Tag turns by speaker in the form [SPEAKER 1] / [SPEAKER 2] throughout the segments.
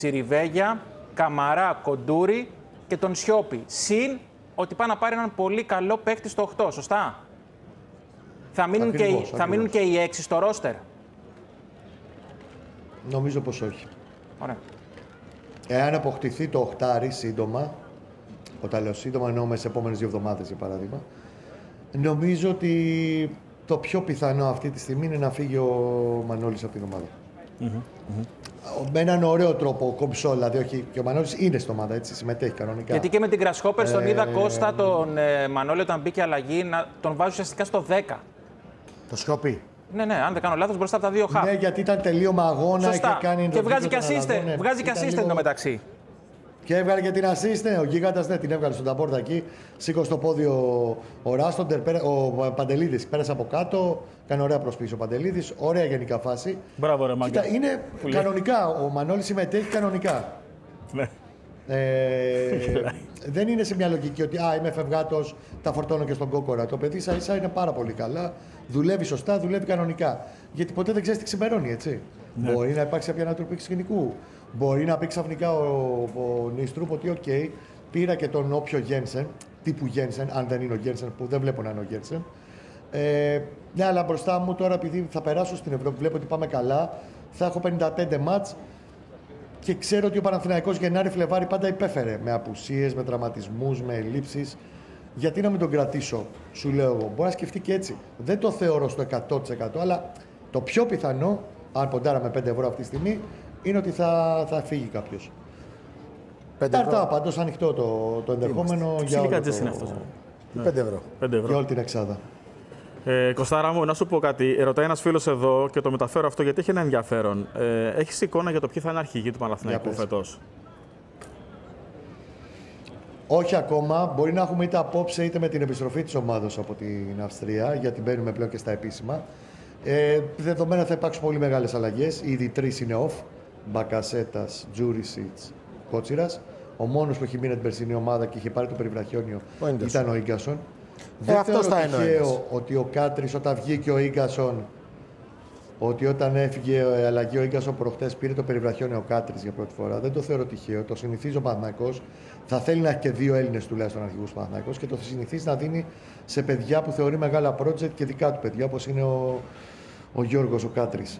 [SPEAKER 1] Τσιριβέγια, Καμαρά, Κοντούρη και τον Σιώπη. Συν ότι πάει να πάρει έναν πολύ καλό παίκτη στο 8, σωστά. Θα μείνουν και οι 6 στο ρόστερ.
[SPEAKER 2] Νομίζω πως όχι.
[SPEAKER 1] Ωραία.
[SPEAKER 2] Εάν αποκτηθεί το οχτάρι σύντομα, όταν λέω σύντομα εννοώ μέσα στις επόμενες 2 εβδομάδες για παράδειγμα, νομίζω ότι το πιο πιθανό αυτή τη στιγμή είναι να φύγει ο Μανώλης από την ομάδα. Με έναν ωραίο τρόπο, κομψό, δηλαδή όχι, και ο Μανώλης είναι στην ομάδα, έτσι, συμμετέχει κανονικά.
[SPEAKER 1] Γιατί και με την Grasshopper τον είδα Κώστα, τον Μανώλη, όταν μπήκε αλλαγή, να τον βάζει ουσιαστικά στο 10.
[SPEAKER 3] Το Σιώπη.
[SPEAKER 1] Ναι, αν δεν κάνω λάθος, μπροστά από τα 2 χαφ.
[SPEAKER 2] Ναι, γιατί ήταν τελείωμα αγώνα.
[SPEAKER 1] Σωστά.
[SPEAKER 2] Και κάνει
[SPEAKER 1] και βγάζει και assistant.
[SPEAKER 2] Ναι.
[SPEAKER 1] Βγάζει και assistant εντωμεταξύ.
[SPEAKER 2] Και έβγαλε και την assistant. Ο Γίγαντας την έβγαλε στον ταπόρτα εκεί. Σήκωσε το πόδι ο Ράστοντερ, ο Παντελίδης πέρασε από κάτω. Κάνει ωραία προσπίση ο Παντελίδης. Ωραία γενικά φάση.
[SPEAKER 4] Μπράβο, ρε Μάγκα.
[SPEAKER 2] Είναι κανονικά. Ο Μανώλης συμμετέχει κανονικά.
[SPEAKER 4] Ναι.
[SPEAKER 2] Δεν είναι σε μια λογική ότι είμαι φευγάτος, τα φορτώνω και στον κόκορα. Το παιδί ίσα είναι πάρα πολύ καλά. Δουλεύει σωστά, δουλεύει κανονικά. Γιατί δεν ξέρει τι ξημερώνει, έτσι. Ναι. Μπορεί να υπάρξει κάποια ανατροπή σκηνικού. Μπορεί να πει ξαφνικά ο Νίστρουπ ότι, OK, πήρα και τον όποιο Γένσεν, τύπου Γένσεν, αν δεν είναι ο Γένσεν, που δεν βλέπω να είναι ο Γένσεν. Ναι, αλλά μπροστά μου τώρα, επειδή θα περάσω στην Ευρώπη, βλέπω ότι πάμε καλά, θα έχω 55 μάτς. Και ξέρω ότι ο Παναθηναϊκός Γενάρη-Φλεβάρη πάντα υπέφερε με απουσίες, με τραυματισμούς, με ελλείψεις. Γιατί να μην τον κρατήσω, σου λέω εγώ. Μπορεί να σκεφτεί και έτσι. Δεν το θεωρώ στο 100%, αλλά το πιο πιθανό, αν ποντάραμε 5 ευρώ αυτή τη στιγμή, είναι ότι θα φύγει κάποιος. Ταρτά πάντως ανοιχτό το ενδεχόμενο για όλο
[SPEAKER 4] είναι αυτός.
[SPEAKER 3] 5 ευρώ.
[SPEAKER 2] Για όλη την εξάδα.
[SPEAKER 4] Κωστάρα μου, να σου πω κάτι. Ρωτάει ένας φίλος εδώ και το μεταφέρω αυτό γιατί έχει ένα ενδιαφέρον. Έχεις εικόνα για το ποιοι θα είναι αρχηγοί του Παναθηναϊκού φέτος?
[SPEAKER 2] Όχι ακόμα. Μπορεί να έχουμε είτε απόψε είτε με την επιστροφή της ομάδας από την Αυστρία, γιατί μπαίνουμε πλέον και στα επίσημα. Δεδομένα θα υπάρξουν πολύ μεγάλες αλλαγές. Ήδη 3 είναι off. Μπακασέτας, Τζούρισιτς, Κότσιρας. Ο μόνος που έχει μείνει την περσινή ομάδα και είχε πάρει το περιβραχιόνιο ήταν ο Ίγκασον. Δεν θεωρώ τυχαίο ότι ο Κάτρης, όταν βγήκε ο Ίγκασον, ότι όταν έφυγε αλλαγή ο Ίγκασον προχτές πήρε το περιβραχιόνιο ο Κάτρης για πρώτη φορά. Δεν το θεωρώ τυχαίο. Το συνηθίζει ο Παναθηναϊκός. Θα θέλει να έχει και 2 Έλληνες τουλάχιστον αρχηγούς του Παναθηναϊκός και το συνηθίζει να δίνει σε παιδιά που θεωρεί μεγάλα project και δικά του παιδιά, όπως είναι ο Γιώργος ο Κάτρης.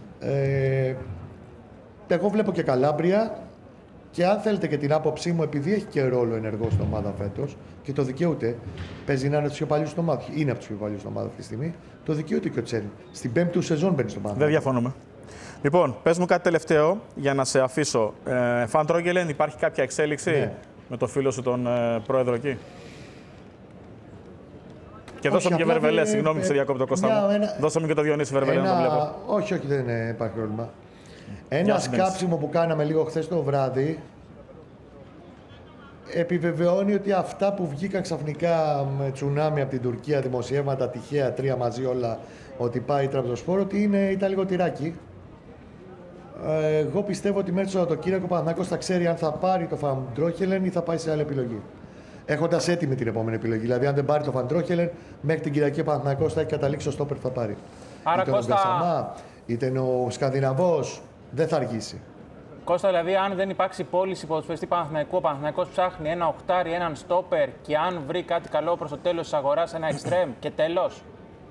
[SPEAKER 2] Εγώ βλέπω και Καλάμπρια. Και αν θέλετε και την άποψή μου, επειδή έχει και ρόλο ενεργό στην ομάδα φέτος και το δικαιούται, παίζει να είναι από τους πιο παλιούς στην ομάδα. Είναι από τους πιο παλιούς στην ομάδα αυτή τη στιγμή. Το δικαιούται και ο Τσέριν. Στην 5η του σεζόν μπαίνει στον Παναθηναϊκό.
[SPEAKER 4] Δεν διαφωνούμε. Λοιπόν, πες μου κάτι τελευταίο για να σε αφήσω. Φαν Τρόγγελεν, υπάρχει κάποια εξέλιξη με το φίλο σου τον πρόεδρο εκεί? Και δώσαμε και Βερβελέ, συγγνώμη, σε διακόπτω Κώστα. Δώσαμε και το Διονύση Βερβελέ, να τον βλέπω.
[SPEAKER 2] Όχι, δεν υπάρχει πρόβλημα. Ένα σκάψιμο που κάναμε λίγο χθες το βράδυ επιβεβαιώνει ότι αυτά που βγήκαν ξαφνικά με τσουνάμι από την Τουρκία, δημοσιεύματα τυχαία, 3 μαζί όλα, ότι πάει η Τραμπζοσπόρ, ότι ήταν λίγο τυράκι. Εγώ πιστεύω ότι μέχρι το Σαββατοκύριακο ο Παναθηναϊκός θα ξέρει αν θα πάρει το Φαντρόχελεν ή θα πάει σε άλλη επιλογή. Έχοντας έτοιμη την επόμενη επιλογή. Δηλαδή, αν δεν πάρει το Φαντρόχελεν, μέχρι την Κυριακή ο Παναθηναϊκός θα έχει καταλήξει στο στόπερ που θα πάρει.
[SPEAKER 1] Άρα,
[SPEAKER 2] είτε
[SPEAKER 1] Κώστα...
[SPEAKER 2] ο Γκασαμά, είτε ο Σκανδιναβός. Δεν θα αργήσει.
[SPEAKER 1] Κώστα, δηλαδή, αν δεν υπάρξει πώληση ποδοσφαιριστή Παναθηναϊκού, ο Παναθηναϊκός ψάχνει ένα οχτάρι, έναν στόπερ και αν βρει κάτι καλό προς το τέλος της αγοράς, ένα εξτρέμ και τέλος.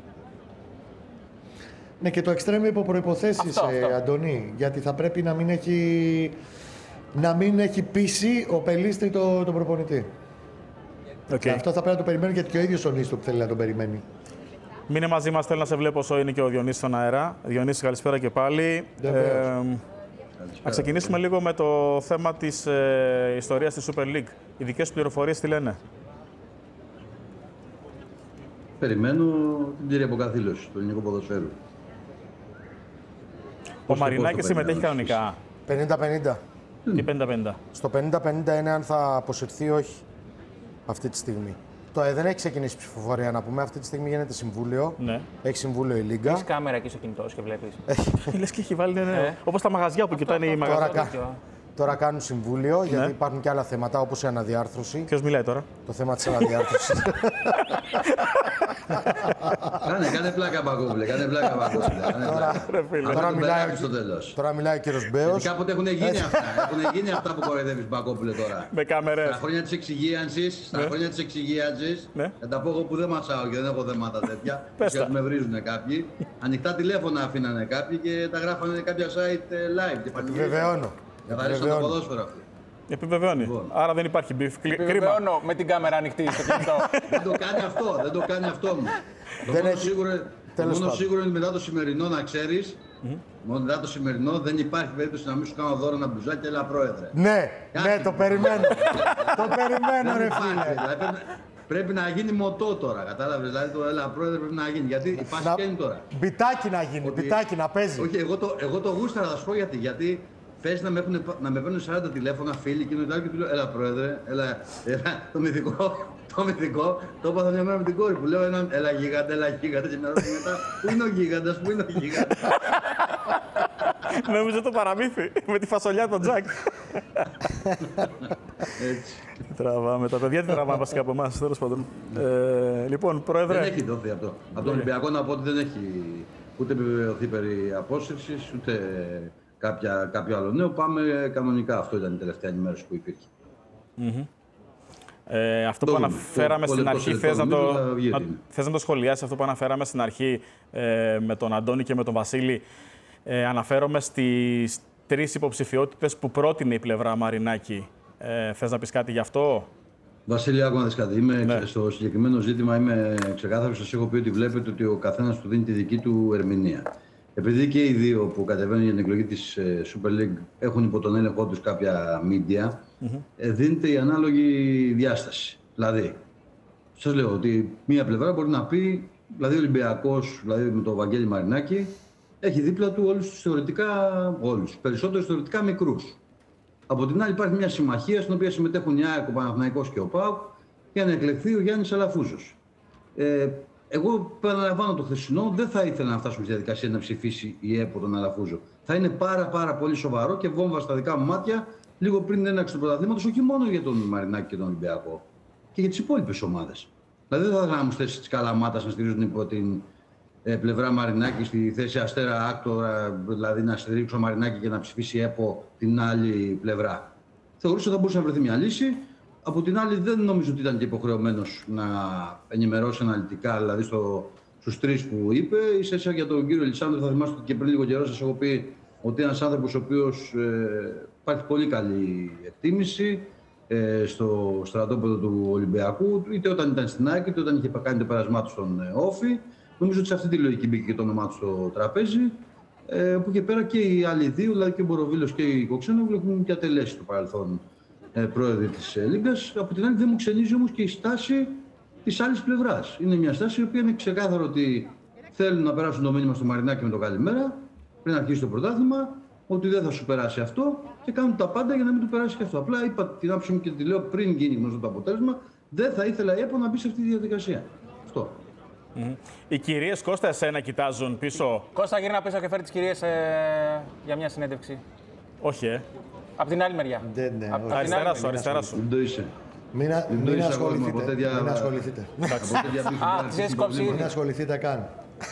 [SPEAKER 2] Ναι, και το εξτρέμ υπό προϋποθέσεις, Αντωνή. Γιατί θα πρέπει να μην έχει πείσει ο Πελίστρη τον προπονητή. Αυτό θα πρέπει να το περιμένει γιατί και ο ίδιος ο Νίστρουπ θέλει να τον περιμένει.
[SPEAKER 4] Μείνε μαζί μας, θέλω να σε βλέπω όσο είναι και ο Διονύσης στον αέρα. Διονύση, καλησπέρα και πάλι. Να ξεκινήσουμε λίγο με το θέμα της ιστορίας της Super League. Οι δικές σου πληροφορίες τι λένε?
[SPEAKER 5] Περιμένω την κύρια αποκαθήλωση του ελληνικού ποδοσφαίρου.
[SPEAKER 4] Ο Μαρινάκης συμμετέχει κανονικά?
[SPEAKER 3] 50-50.
[SPEAKER 4] Τι 50-50?
[SPEAKER 3] Στο 50-50 είναι αν θα αποσυρθεί ή όχι αυτή τη στιγμή. Δεν έχει ξεκινήσει ψηφοφορία να πούμε. Αυτή τη στιγμή γίνεται συμβούλιο.
[SPEAKER 4] Ναι.
[SPEAKER 3] Έχει συμβούλιο η Λίγκα.
[SPEAKER 1] Έχεις κάμερα εκεί στο κινητό και βλέπεις.
[SPEAKER 4] Λες και έχει βάλει, όπως τα μαγαζιά που κοιτάνε οι μαγαζιά.
[SPEAKER 3] Τώρα κάνουν συμβούλιο, γιατί υπάρχουν και άλλα θέματα, όπως η αναδιάρθρωση.
[SPEAKER 4] Ποιος μιλάει τώρα?
[SPEAKER 3] Το θέμα της αναδιάρθρωσης.
[SPEAKER 5] Κάνε πλάκα Μπακόπουλε, κάνε πλάκα Μπακόπουλε.
[SPEAKER 3] Τώρα μιλάει ο κύριος Μπέος.
[SPEAKER 5] Κάποτε έχουν γίνει αυτά. Έχουν γίνει αυτά που κοροϊδεύεις Μπακόπουλε τώρα.
[SPEAKER 4] Με κάμερες.
[SPEAKER 5] Στα χρόνια της εξυγίανσης, θα τα πω εγώ που δεν μασάω και δεν έχω θέματα τέτοια. Γιατί με βρίζουν κάποιοι. Ανοιχτά τηλέφωνα αφήνανε κάποιοι και τα γράφανε κάποια site live.
[SPEAKER 3] Επιβεβαιώνω.
[SPEAKER 5] Καθαρίσαν το ποδόσφαιρο αυτό.
[SPEAKER 4] Επιβεβαιώνει. Άρα δεν υπάρχει μπιφ.
[SPEAKER 1] Επιβεβαιώνω με την κάμερα ανοιχτή στο κινητό.
[SPEAKER 5] Δεν το κάνει αυτό μου. Το μόνο σίγουρο είναι μετά το σημερινό να ξέρεις. Μετά το σημερινό δεν υπάρχει περίπτωση να μην σου κάνω δώρο ένα μπουζάκι, έλα πρόεδρε.
[SPEAKER 3] Ναι, το περιμένω. Το περιμένω, ρε φίλε.
[SPEAKER 5] Πρέπει να γίνει μοτό τώρα, κατάλαβες, δηλαδή το έλα πρόεδρε πρέπει να γίνει, γιατί υπάρχει και είναι τώρα.
[SPEAKER 3] Μπιτάκι να γίνει, μπιτάκι να παίζει.
[SPEAKER 5] Όχι, εγώ το γούσταρα, θα σου πω γιατί θες να με παίρνουν 40 τηλέφωνα φίλοι και μετά και του λέω έλα πρόεδρε, έλα το μυθικό, το έπαθα μια μέρα με την κόρη που λέω έλα γίγαντα και με ρωτήσει μετά πού είναι ο γίγαντας.
[SPEAKER 4] Νόμιζα το παραμύθι με τη φασολιά των Τζακ.
[SPEAKER 5] Έτσι.
[SPEAKER 4] Τραβάμε. Τα παιδιά τι τραβάμε βασικά από εμάς, τέλος πάντων. Λοιπόν, πρόεδρε.
[SPEAKER 5] Δεν έχει δοθεί αυτό. Από τον Ολυμπιακό να πω ότι δεν έχει ούτε επιβεβαιωθεί περί απόσυρσης, ούτε κάποιο άλλο νέο. Πάμε κανονικά. Αυτό ήταν η τελευταία ενημέρωση που υπήρχε.
[SPEAKER 4] Αυτό που αναφέραμε στην αρχή, θες να το σχολιάσεις αυτό που αναφέραμε στην αρχή με τον Αντώνη και με τον Βασίλη. Αναφέρομαι στις 3 υποψηφιότητες που πρότεινε η πλευρά Μαρινάκη. Θες να πεις κάτι γι' αυτό?
[SPEAKER 5] Βασίλη, άκου να δεις κάτι. Στο συγκεκριμένο ζήτημα είμαι ξεκάθαρος. Σας έχω πει ότι βλέπετε ότι ο καθένας του δίνει τη δική του ερμηνεία. Επειδή και οι δύο που κατεβαίνουν για την εκλογή της Super League έχουν υπό τον έλεγχό τους κάποια media, δίνεται η ανάλογη διάσταση. Δηλαδή, σας λέω ότι μία πλευρά μπορεί να πει, δηλαδή ο Ολυμπιακός, δηλαδή με τον Βαγγέλη Μαρινάκη, έχει δίπλα του όλους τους περισσότερους θεωρητικά μικρούς. Από την άλλη υπάρχει μια συμμαχία στην οποία συμμετέχουν η ΑΕΚ, ο Παναθηναϊκός και ο ΠΑΟΚ για να εκλεχθεί ο Γιάννης Αλαφούζος. Εγώ παραλαμβάνω το χθεσινό, δεν θα ήθελα να φτάσουμε στη διαδικασία να ψηφίσει η ΕΠΟ τον Αλαφούζο. Θα είναι πάρα πολύ σοβαρό και βόμβα στα δικά μου μάτια λίγο πριν την έναρξη του πρωταθλήματος, όχι μόνο για τον Μαρινάκη και τον Ολυμπιακό, και για τις υπόλοιπες ομάδες. Δηλαδή δεν θα ήθελα να μου στέσει τη Καλαμάτας να στηρίζουν υπό την πλευρά Μαρινάκη στη θέση Αστέρα Άκτορα, δηλαδή να στηρίξω Μαρινάκη και να ψηφίσει η ΕΠΟ την άλλη πλευρά. Θεωρούσα ότι θα μπορούσε να βρεθεί μια λύση. Από την άλλη, δεν νομίζω ότι ήταν και υποχρεωμένος να ενημερώσει αναλυτικά, δηλαδή στους 3 που είπε. Ίσα για τον κύριο Ελισάνδρου, θα θυμάστε ότι και πριν λίγο καιρό σας έχω πει ότι ένας άνθρωπος ο οποίος υπάρχει πολύ καλή εκτίμηση στο στρατόπεδο του Ολυμπιακού, είτε όταν ήταν στην ΑΕΚ, είτε όταν είχε κάνει το πέρασμά του στον Όφη. Νομίζω ότι σε αυτή τη λογική μπήκε και το όνομά του στο τραπέζι. Που εκεί πέρα και οι άλλοι δύο, δηλαδή και ο Μποροβίλος και η Κοξένογλου, έχουν και ατελέσει στο παρελθόν πρόεδροι της Λίγκας. Από την άλλη, δεν μου ξενίζει όμως και η στάση της άλλης πλευράς. Είναι μια στάση η οποία είναι ξεκάθαρο ότι θέλουν να περάσουν το μήνυμα στο Μαρινάκη με το καλημέρα, πριν αρχίσει το πρωτάθλημα, ότι δεν θα σου περάσει αυτό και κάνουν τα πάντα για να μην του περάσει και αυτό. Απλά είπα την άποψή μου και τη λέω πριν γίνει γνωστό το αποτέλεσμα, δεν θα ήθελα η ΕΠΟ να μπει σε αυτή τη διαδικασία. Αυτό.
[SPEAKER 4] Οι κυρίες, Κώστα, εσένα κοιτάζουν πίσω.
[SPEAKER 1] Κώστα, γύρνα πίσω και φέρει τις κυρίες για μια συνέντευξη.
[SPEAKER 4] Όχι,
[SPEAKER 1] Απ' την άλλη μεριά.
[SPEAKER 2] Ναι,
[SPEAKER 4] αριστερά σου.
[SPEAKER 5] Δεν το είσαι.
[SPEAKER 2] Μην ασχοληθείτε. Μην ασχοληθείτε καν.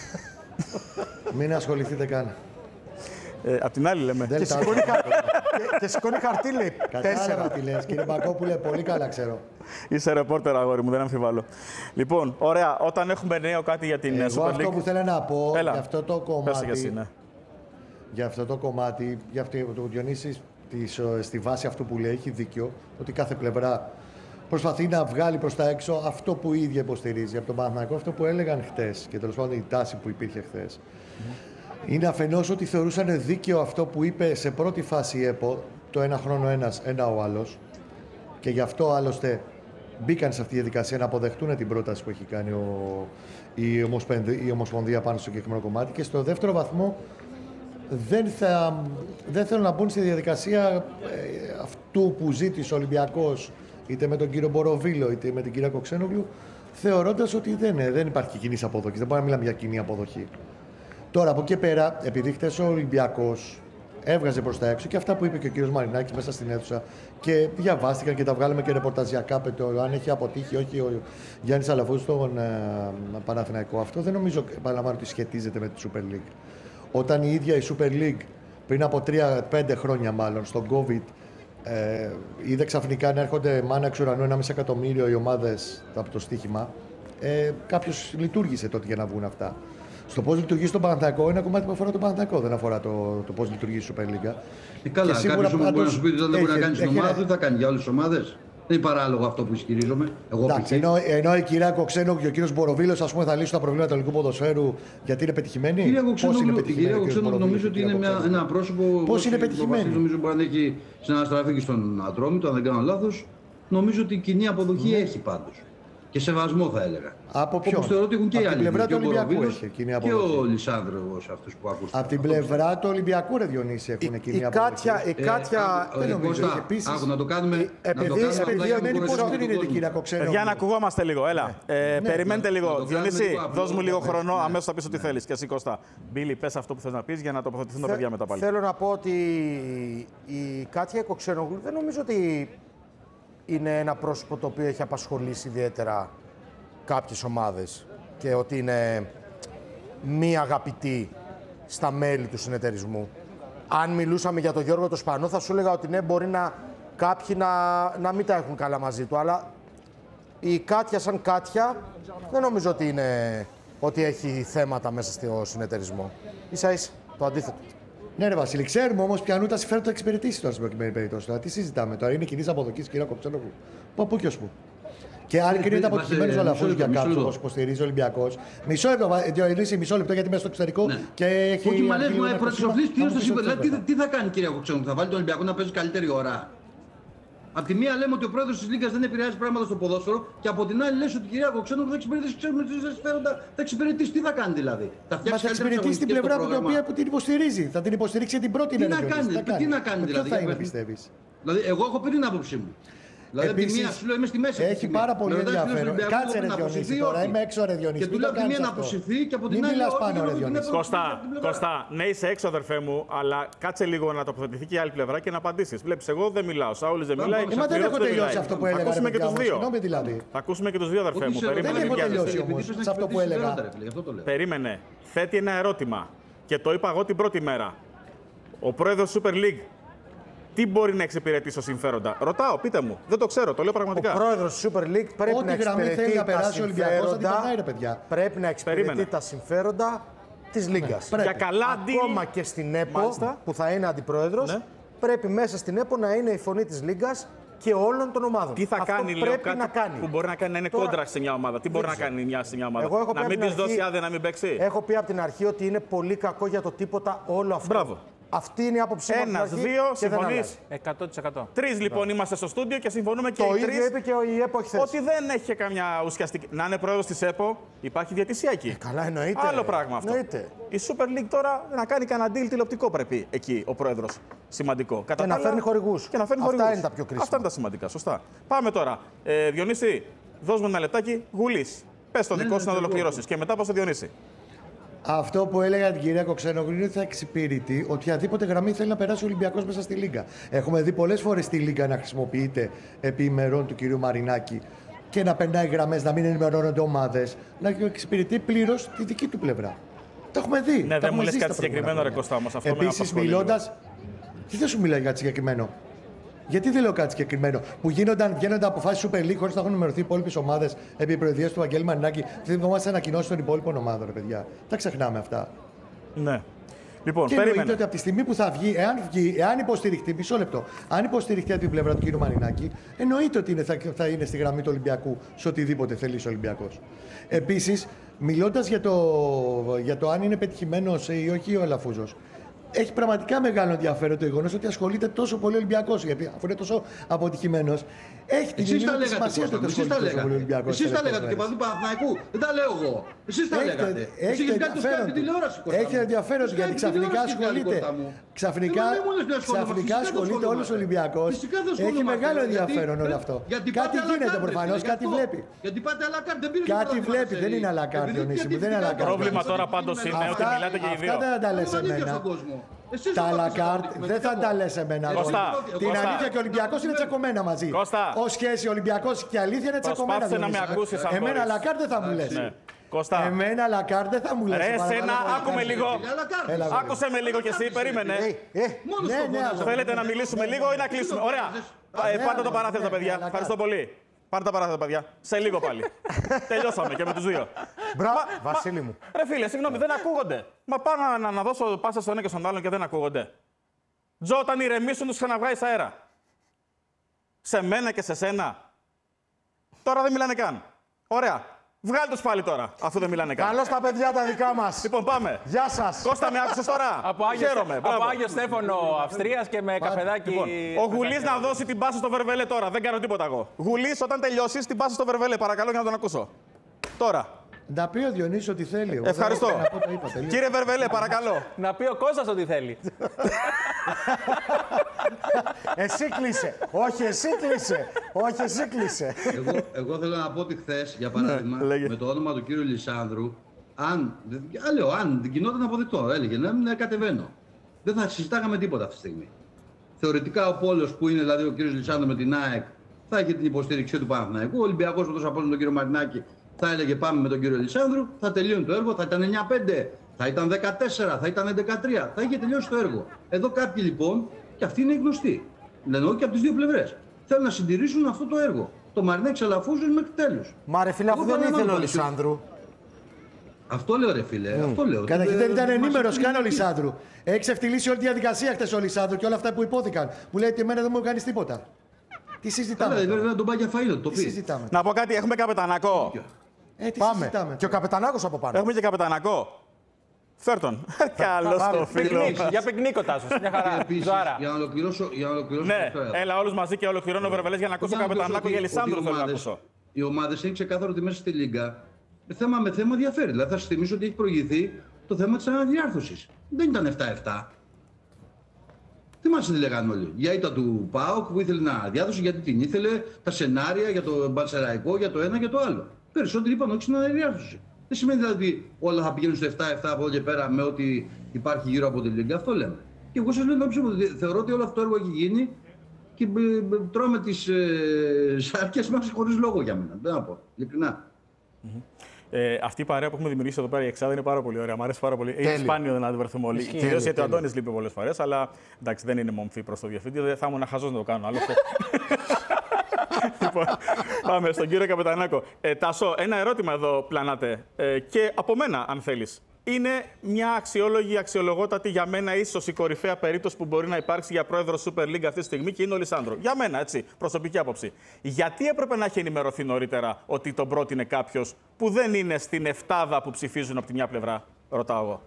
[SPEAKER 2] Μην ασχοληθείτε καν.
[SPEAKER 4] Απ' την άλλη λέμε.
[SPEAKER 3] Και σηκώνει χαρτί, λέει.
[SPEAKER 2] Κατάλαβα τι λες, κύριε Μπακόπουλε, πολύ καλά ξέρω.
[SPEAKER 4] Είσαι ρεπόρτερ, αγόρι μου, δεν αμφιβάλλω. Λοιπόν, ωραία, όταν έχουμε νέο κάτι για την Super League.
[SPEAKER 2] Αυτό που θέλω να πω
[SPEAKER 4] για
[SPEAKER 2] αυτό το κομμάτι.
[SPEAKER 4] εσύ, ναι.
[SPEAKER 2] Για αυτό το κομμάτι, για αυτό το Διονύσης, στη βάση αυτού που λέει, έχει δίκιο, ότι κάθε πλευρά προσπαθεί να βγάλει προς τα έξω αυτό που η ίδια υποστηρίζει. Από τον Παναθηναϊκό, αυτό που έλεγαν χτες και τέλος πάντων η τάση που υπήρχε χτες. Είναι αφενός ότι θεωρούσαν δίκαιο αυτό που είπε σε πρώτη φάση η ΕΠΟ, το ένα χρόνο ένας, ένα ο άλλος. Και γι' αυτό άλλωστε μπήκαν σε αυτή τη διαδικασία να αποδεχτούν την πρόταση που έχει κάνει η Ομοσπονδία πάνω στο συγκεκριμένο κομμάτι. Και στο δεύτερο βαθμό δεν θέλουν να μπουν στη διαδικασία αυτού που ζήτησε ο Ολυμπιακός, είτε με τον κύριο Μποροβίλο είτε με την κυρία Κοξένογλου, θεωρώντας ότι δεν υπάρχει κοινή αποδοχή. Δεν μπορούμε να μιλάμε για κοινή αποδοχή. Τώρα από εκεί πέρα, επειδή χτες ο Ολυμπιακός έβγαζε προς τα έξω και αυτά που είπε και ο κύριος Μαρινάκης μέσα στην αίθουσα και διαβάστηκαν και τα βγάλαμε και ρεπορταζιακά αν έχει αποτύχει όχι ο Γιάννης Αλαφούζος στον Παναθηναϊκό. Αυτό δεν νομίζω, επαναλαμβάνω, ότι σχετίζεται με τη Super League. Όταν η ίδια η Super League πριν από 3-5 χρόνια μάλλον στον COVID είδε ξαφνικά να έρχονται μάνα εξ ουρανού 1,5 εκατομμύριο οι ομάδες από το στοίχημα, κάποιος λειτουργήσε τότε για να βγουν αυτά. Στο πώς λειτουργεί στον Παναθηναϊκό είναι κομμάτι που αφορά τον Παναθηναϊκό, δεν αφορά το πώς λειτουργεί η Super League.
[SPEAKER 5] Καλά, κάποιος όμως μπορεί να σου πει ότι δεν μπορεί να κάνει στην ομάδα, δεν θα κάνει για όλες τις ομάδες. Δεν είναι παράλογο αυτό που ισχυρίζομαι.
[SPEAKER 2] Εντάξει, ενώ η κυρία Κοξένογλου και ο κύριος Μποροβίλος θα λύσουν τα προβλήματα του ελληνικού ποδοσφαίρου γιατί είναι πετυχημένοι.
[SPEAKER 5] Η κυρία Κοξένογλου νομίζω ότι είναι ένα πρόσωπο.
[SPEAKER 2] Πώς είναι πετυχημένη.
[SPEAKER 5] Νομίζω μπορεί να έχει συναναστραφεί και στον Ατρόμητο, αν δεν κάνω λάθος. Νομίζω ότι η κοινή αποδοχή έχει πάντως. Και σεβασμό θα έλεγα.
[SPEAKER 2] Από ποιον?
[SPEAKER 5] Όπως θεωρώ ότι έχουν και οι άλλοι.
[SPEAKER 2] Πλευρά του Ολυμπιακού έχει κοινή αποδοχή.
[SPEAKER 5] Και ο Λισάνδρος αυτούς που ακούστηκαν.
[SPEAKER 2] Από την πλευρά του Ολυμπιακού, ρε Διονύση, έχουν κοινή αποδοχή.
[SPEAKER 3] Η Κάτια.
[SPEAKER 2] Δεν νομίζω. Επίσης,
[SPEAKER 5] να το κάνουμε.
[SPEAKER 2] επειδή πώς δεν είναι την κυρία Κοξένογλου.
[SPEAKER 4] Για να ακουγόμαστε λίγο, έλα. Περιμένετε λίγο. Διονύση, δώσ' μου λίγο χρόνο, αμέσως θα πεις ό,τι θέλεις. Και εσύ, Κώστα. Μπίλη, πες αυτό που θες να πεις για να τοποθετηθούν τα παιδιά μετά πάλι.
[SPEAKER 3] Θέλω να πω ότι η Κάτια Κοξένογλου δεν νομίζω ότι είναι ένα πρόσωπο το οποίο έχει απασχολήσει ιδιαίτερα κάποιες ομάδες και ότι είναι μη αγαπητή στα μέλη του συνεταιρισμού. Αν μιλούσαμε για τον Γιώργο το Σπανό θα σου έλεγα ότι ναι, μπορεί κάποιοι να μην τα έχουν καλά μαζί του, αλλά η Κάτια σαν Κάτια δεν νομίζω ότι έχει θέματα μέσα στο συνεταιρισμό. Ίσα-ίσα το αντίθετο.
[SPEAKER 2] Ναι, ρε Βασίλη, ξέρουμε όμως ποιανού τα συμφέροντα θα εξυπηρετήσει τώρα στην προκειμένη περίπτωση. Τώρα, τι συζητάμε τώρα, είναι κοινή αποδοχή κυρία Κοξένογλου. Πού και ω πού. Και αν κρίνεται αποτυχημένο ο Αλαφούζος για κάποιον όπως υποστηρίζει ο Ολυμπιακός. Μισό λεπτό, μισό λεπτό γιατί είμαι στο εξωτερικό και έχει.
[SPEAKER 5] Όχι, μα λες, προεξοφλής τι θα κάνει κυρία Κοξένογλου, θα βάλει τον Ολυμπιακό να παίζει καλύτερη ώρα. Απ' τη μία λέμε ότι ο πρόεδρος της Λίγκας δεν επηρεάζει πράγματα στο ποδόσφαιρο και από την άλλη λες ότι η κυρία Κοξένογλου θα εξυπηρετήσει, ξέρουμε τι συμφέροντα, θα εξυπηρετήσει. Τι θα κάνει δηλαδή.
[SPEAKER 2] Θα εξυπηρετήσει την πλευρά που την υποστηρίζει. Θα την υποστηρίξει την πρώτη
[SPEAKER 5] τι να κάνει δηλαδή.
[SPEAKER 2] Ποιο θα είναι, πιστεύεις?
[SPEAKER 5] Δηλαδή, εγώ έχω πει την άποψή μου. Δηλαδή, από τη μία σου λέω είμαι στη μέση.
[SPEAKER 2] Έχει πάρα πολύ ενδιαφέρον. Κάτσε ρε Διονύση τώρα, είμαι έξω ρε Διονύση.
[SPEAKER 5] Και του λέω από τη μία να αποσυρθεί και από την άλλη.
[SPEAKER 2] Μην μιλάς πάνω ρε Διονύση.
[SPEAKER 4] Κώστα, ναι είσαι έξω αδερφέ μου, αλλά κάτσε λίγο να τοποθετηθεί και η άλλη πλευρά και να απαντήσεις. Βλέπεις, εγώ δεν μιλάω, Σάουλης δεν μιλάει.
[SPEAKER 2] Μα δεν έχω τελειώσει αυτό που έλεγα.
[SPEAKER 4] Θα ακούσουμε και τους δύο.
[SPEAKER 2] Δηλαδή.
[SPEAKER 4] Θα ακούσουμε και τους δύο αδερφέ μου.
[SPEAKER 2] Δεν έχω τελειώσει όμως σε αυτό που έλεγα.
[SPEAKER 4] Περίμενε. Θέτει ένα ερώτημα και το είπα εγώ την πρώτη μέρα. Ο πρόεδρος Super League τι μπορεί να εξυπηρετήσει ως συμφέροντα? Ρωτάω, πείτε μου. Δεν το ξέρω, το λέω πραγματικά.
[SPEAKER 3] Ο πρόεδρος της Super League πρέπει να εξυπηρετεί τα συμφέροντα. Πρέπει να εξυπηρετεί τα συμφέροντα της Λίγκας.
[SPEAKER 4] Για καλά
[SPEAKER 3] ακόμα και στην ΕΠΟ, που θα είναι αντιπρόεδρος, πρέπει μέσα στην ΕΠΟ να είναι η φωνή της Λίγκας και όλων των ομάδων.
[SPEAKER 4] Τι θα
[SPEAKER 3] αυτό
[SPEAKER 4] κάνει, λέω,
[SPEAKER 3] πρέπει
[SPEAKER 4] κάτι
[SPEAKER 3] να κάνει.
[SPEAKER 4] Που μπορεί να κάνει να είναι κόντρα σε μια ομάδα. Τι μπορεί να κάνει σε μια ομάδα? Να μην της δώσει άδεια να μην παίξει.
[SPEAKER 3] Έχω πει από την αρχή ότι είναι πολύ κακό για το τίποτα όλο αυτό.
[SPEAKER 4] Μπράβο.
[SPEAKER 3] Αυτή είναι η άποψή μου.
[SPEAKER 4] Ένας, δύο, συμφωνείς?
[SPEAKER 1] 100%.
[SPEAKER 4] Τρεις λοιπόν είμαστε στο στούντιο και συμφωνούμε και οι τρεις.
[SPEAKER 3] Το ίδιο είπε και η ΕΠΟ χθες.
[SPEAKER 4] Ότι δεν έχει καμιά ουσιαστική. Να είναι πρόεδρος της ΕΠΟ, υπάρχει διαιτησία εκεί.
[SPEAKER 3] Καλά, εννοείται.
[SPEAKER 4] Άλλο πράγμα αυτό.
[SPEAKER 3] Εννοείται.
[SPEAKER 4] Η Super League τώρα να κάνει κανένα deal τηλεοπτικό πρέπει εκεί ο πρόεδρος. Σημαντικό.
[SPEAKER 3] Και να φέρνει χορηγούς. Αυτά είναι τα πιο κρίσιμα.
[SPEAKER 4] Αυτά είναι τα σημαντικά. Σωστά. Πάμε τώρα. Διονύση, δώσ' μου ένα λεπτάκι. Γουλής. Πες το δικό σου να το ολοκληρώσεις. Και μετά πάω στο Διονύση.
[SPEAKER 2] Αυτό που έλεγα την κυρία Κοξένογλου είναι ότι θα εξυπηρετεί οποιαδήποτε γραμμή θέλει να περάσει ο Ολυμπιακός μέσα στη Λίγκα. Έχουμε δει πολλές φορές τη Λίγκα να χρησιμοποιείται επί ημερών του κυρίου Μαρινάκη και να περνάει γραμμές, να μην ενημερώνονται ομάδες, να εξυπηρετεί πλήρως τη δική του πλευρά. Το έχουμε δει.
[SPEAKER 4] Ναι, δεν μου λες κάτι συγκεκριμένο, ρε Κώστα, όμως αυτό.
[SPEAKER 2] Επίσης, μιλώντας. Τι δεν σου μιλάει κάτι συγκεκριμένο? Γιατί δεν λέω κάτι συγκεκριμένο? Που βγαίνονταν αποφάσεις Super League χωρίς να έχουν ενημερωθεί οι υπόλοιπες ομάδες επί προεδρίας του Βαγγέλη Μαρινάκη. Δεν θυμόμαστε ανακοινώσεις των υπόλοιπων ομάδων, ρε παιδιά. Τα ξεχνάμε αυτά.
[SPEAKER 4] Ναι. Λοιπόν,
[SPEAKER 2] και εννοείται ότι από τη στιγμή που θα βγει, εάν υποστηριχτεί, μισό λεπτό, αν υποστηριχτεί από την πλευρά του κ. Μαρινάκη, εννοείται ότι θα είναι στη γραμμή του Ολυμπιακού σε οτιδήποτε θέλει ο Ολυμπιακός. Επίσης, μιλώντας για το αν είναι πετυχημένος ή όχι ο Αλαφούζος, έχει πραγματικά μεγάλο ενδιαφέρον το γεγονός ότι ασχολείται τόσο πολύ ο Ολυμπιακός. Γιατί αφού είναι τόσο αποτυχημένος, έχει την ίδια σημασία στο ότι ασχολείται τόσο πολύ ο Ολυμπιακός.
[SPEAKER 5] Εσείς τα λέγατε και παντού Παναθηναϊκού. Δεν τα λέω εγώ. Εσείς τα λέγατε.
[SPEAKER 2] Έχετε ενδιαφέρον γιατί ξαφνικά ασχολείται. Ξαφνικά ασχολείται όλος ο Ολυμπιακός. Έχει μεγάλο ενδιαφέρον όλο αυτό. Κάτι γίνεται προφανώς, κάτι βλέπει. Κάτι βλέπει, δεν είναι αλακάρτ, Διονύση μου.
[SPEAKER 4] Πρόβλημα τώρα πάντως είναι ότι μιλάτε και οι δύο.
[SPEAKER 2] Αυτά δεν τα λες εμένα. Τα Λακάρτ δεν θα τα λες εμένα. Την αλήθεια και ο Ολυμπιακός είναι τσακωμένα μαζί. Ως σχέση Ολυμπιακός και αλήθεια είναι τσακωμένα.
[SPEAKER 4] Να με ακούσεις, αν
[SPEAKER 2] εμένα Λακάρτ δεν θα μου λες.
[SPEAKER 4] Κώστα.
[SPEAKER 2] Εμένα Λακάρτ δεν θα μου λες.
[SPEAKER 4] Εσένα, άκουμε λίγο. Άκουσε με λίγο κι εσύ, περίμενε. Θέλετε να μιλήσουμε λίγο ή να κλείσουμε? Ωραία. Πάρτε το παράθετο, παιδιά. Ευχαριστώ πολύ. Πάρτε τα παράθετα, παιδιά. Σε λίγο πάλι. Τελειώσαμε και με τους δύο.
[SPEAKER 3] Μπράβο, Βασίλη μου.
[SPEAKER 4] Ρε φίλε, συγγνώμη, δεν ακούγονται. Μα πάω να δώσω πάσα στον ένα και στον άλλον και δεν ακούγονται. Τζο, όταν ηρεμήσουν, τους ξαναβγάζεις αέρα. Σε μένα και σε σένα. Τώρα δεν μιλάνε καν. Ωραία. Βγάλε τους πάλι τώρα, αφού δεν μιλάνε καν.
[SPEAKER 3] Καλώς τα παιδιά τα δικά μας.
[SPEAKER 4] Λοιπόν, πάμε.
[SPEAKER 3] Γεια σας.
[SPEAKER 4] Κώστα, με άκουσες τώρα? Χαίρομαι.
[SPEAKER 1] Από Άγιο Στέφανο Αυστρίας και με καφεδάκι.
[SPEAKER 4] Λοιπόν, ο Γουλής να δώσει την πάσα στο Βερβελέ τώρα. Δεν κάνω τίποτα εγώ. Γουλής, όταν τελειώσεις, την πάσα στο Βερβελέ, παρακαλώ, για να τον ακούσω. Τώρα.
[SPEAKER 2] Να πει ο Διονύσης ό,τι θέλει.
[SPEAKER 4] Ευχαριστώ. Κύριε Βερβελέ, παρακαλώ.
[SPEAKER 1] Να πει ο Κώστας ό,τι θέλει.
[SPEAKER 3] Εσύ κλείσε. Όχι, εσύ κλείσε. Όχι, εσύ κλείσε.
[SPEAKER 5] Εγώ θέλω να πω ότι χθες, για παράδειγμα, με το όνομα του κύριου Λισάνδρου, αν γινόταν αποδεκτό, έλεγε να κατεβαίνω. Δεν θα συζητάγαμε τίποτα αυτή τη στιγμή. Θεωρητικά ο πόλος που είναι δηλαδή ο κύριος Λισάνδρου με την ΑΕΚ θα έχει την υποστήριξή του Παναθηναϊκού. Ο Ολυμπιακός με τόσο απόλυτο τον κύριο Μαρινάκη θα έλεγε πάμε με τον κύριο Λισάνδρου, θα τελειώνει το έργο, θα ήταν 9-5, θα ήταν 14, θα ήταν 13, θα είχε τελειώσει το έργο. Εδώ κάποιοι λοιπόν, και αυτοί είναι γνωστοί, λένε και από τις δύο πλευρές, θέλουν να συντηρήσουν αυτό το έργο. Το Μαρινάκη Αλαφούζος μέχρι τέλους.
[SPEAKER 3] Μα ρε φίλε, αφού δεν ήθελε ο Λισάνδρου.
[SPEAKER 5] Αυτό λέω ρε φίλε, αυτό λέω.
[SPEAKER 2] Καταρχήν δεν ήταν ενήμερος καν ο Λισάνδρου. Έχει ξεφτυλίσει όλη τη διαδικασία χτες ο Λισάνδρου και όλα αυτά που υπόθηκαν. Που λέει ότι εμένα δεν μου κάνει τίποτα. Τι συζητάμε?
[SPEAKER 5] Βέβαια να τον πάει για φαΐ, το πει.
[SPEAKER 4] Να πω κάτι, έχουμε καπετανακό.
[SPEAKER 2] Πάμε.
[SPEAKER 3] Και ο καπετανάκος από πάνω.
[SPEAKER 4] Έχουμε και καπετανακό. Φέρ' τον. Καλώς το φίλο.
[SPEAKER 1] Για πικνίκο, Τάσος. Μια χαρά.
[SPEAKER 5] Για να ολοκληρώσω.
[SPEAKER 4] Ναι, έλα όλους μαζί και ολοκληρώνω ο Βερβελές για να ακούσω καπετανάκο για Λισάνδρου θέλω να ακούσω.
[SPEAKER 5] Οι ομάδες είναι ξεκάθαρο ότι μέσα στη Λίγκα θέμα με θέμα διαφέρει. Δηλαδή θα σας θυμίσω ότι έχει προηγηθεί το θέμα της αναδιάρθρωσης. Δεν ήταν 7-7. Θυμάσαι τι λέγανε όλοι. Για ήττα του ΠΑΟΚ που ήθελε να διάδοση, γιατί την ήθελε, τα σενάρια για το Μπαρσεραϊκό, για το ένα και το άλλο. Περισσότεροι είπαν όχι στην αναδιάρθρωση. Δεν σημαίνει δηλαδή ότι όλα θα πηγαίνουν στο 7-7 από εδώ και πέρα με ό,τι υπάρχει γύρω από τη Λίγκα. Αυτό λέμε. Και εγώ σας λέω ότι θεωρώ ότι όλο αυτό το έργο έχει γίνει και τρώμε τις σάρκες μας χωρίς λόγο για μένα. Δεν να πω. Ειλικρινά.
[SPEAKER 4] Αυτή η παρέα που έχουμε δημιουργήσει εδώ πέρα, η Εξάδα, είναι πάρα πολύ ωραία. Μ' αρέσει πάρα πολύ. Είναι σπάνιο να τη βρεθούμε όλοι. Κυρίως γιατί ο Αντώνης λείπει πολλές φορές, αλλά εντάξει, δεν είναι μομφή προς το διευθυντή. Δεν θα ήμουν χαζός να το κάνω. Άλλωστε. Λοιπόν, πάμε στον κύριο Καπετανάκο. Τάσο, ένα ερώτημα εδώ πλανάτε. Και από μένα, αν θέλεις. Είναι μια αξιολογότατη για μένα ίσως η κορυφαία περίπτωση που μπορεί να υπάρξει για πρόεδρο Super League αυτή τη στιγμή και είναι ο Λισάνδρου. Για μένα, έτσι, προσωπική άποψη. Γιατί έπρεπε να έχει ενημερωθεί νωρίτερα ότι τον πρότεινε κάποιος που δεν είναι στην εφτάδα που ψηφίζουν από τη μια πλευρά, ρωτάω εγώ.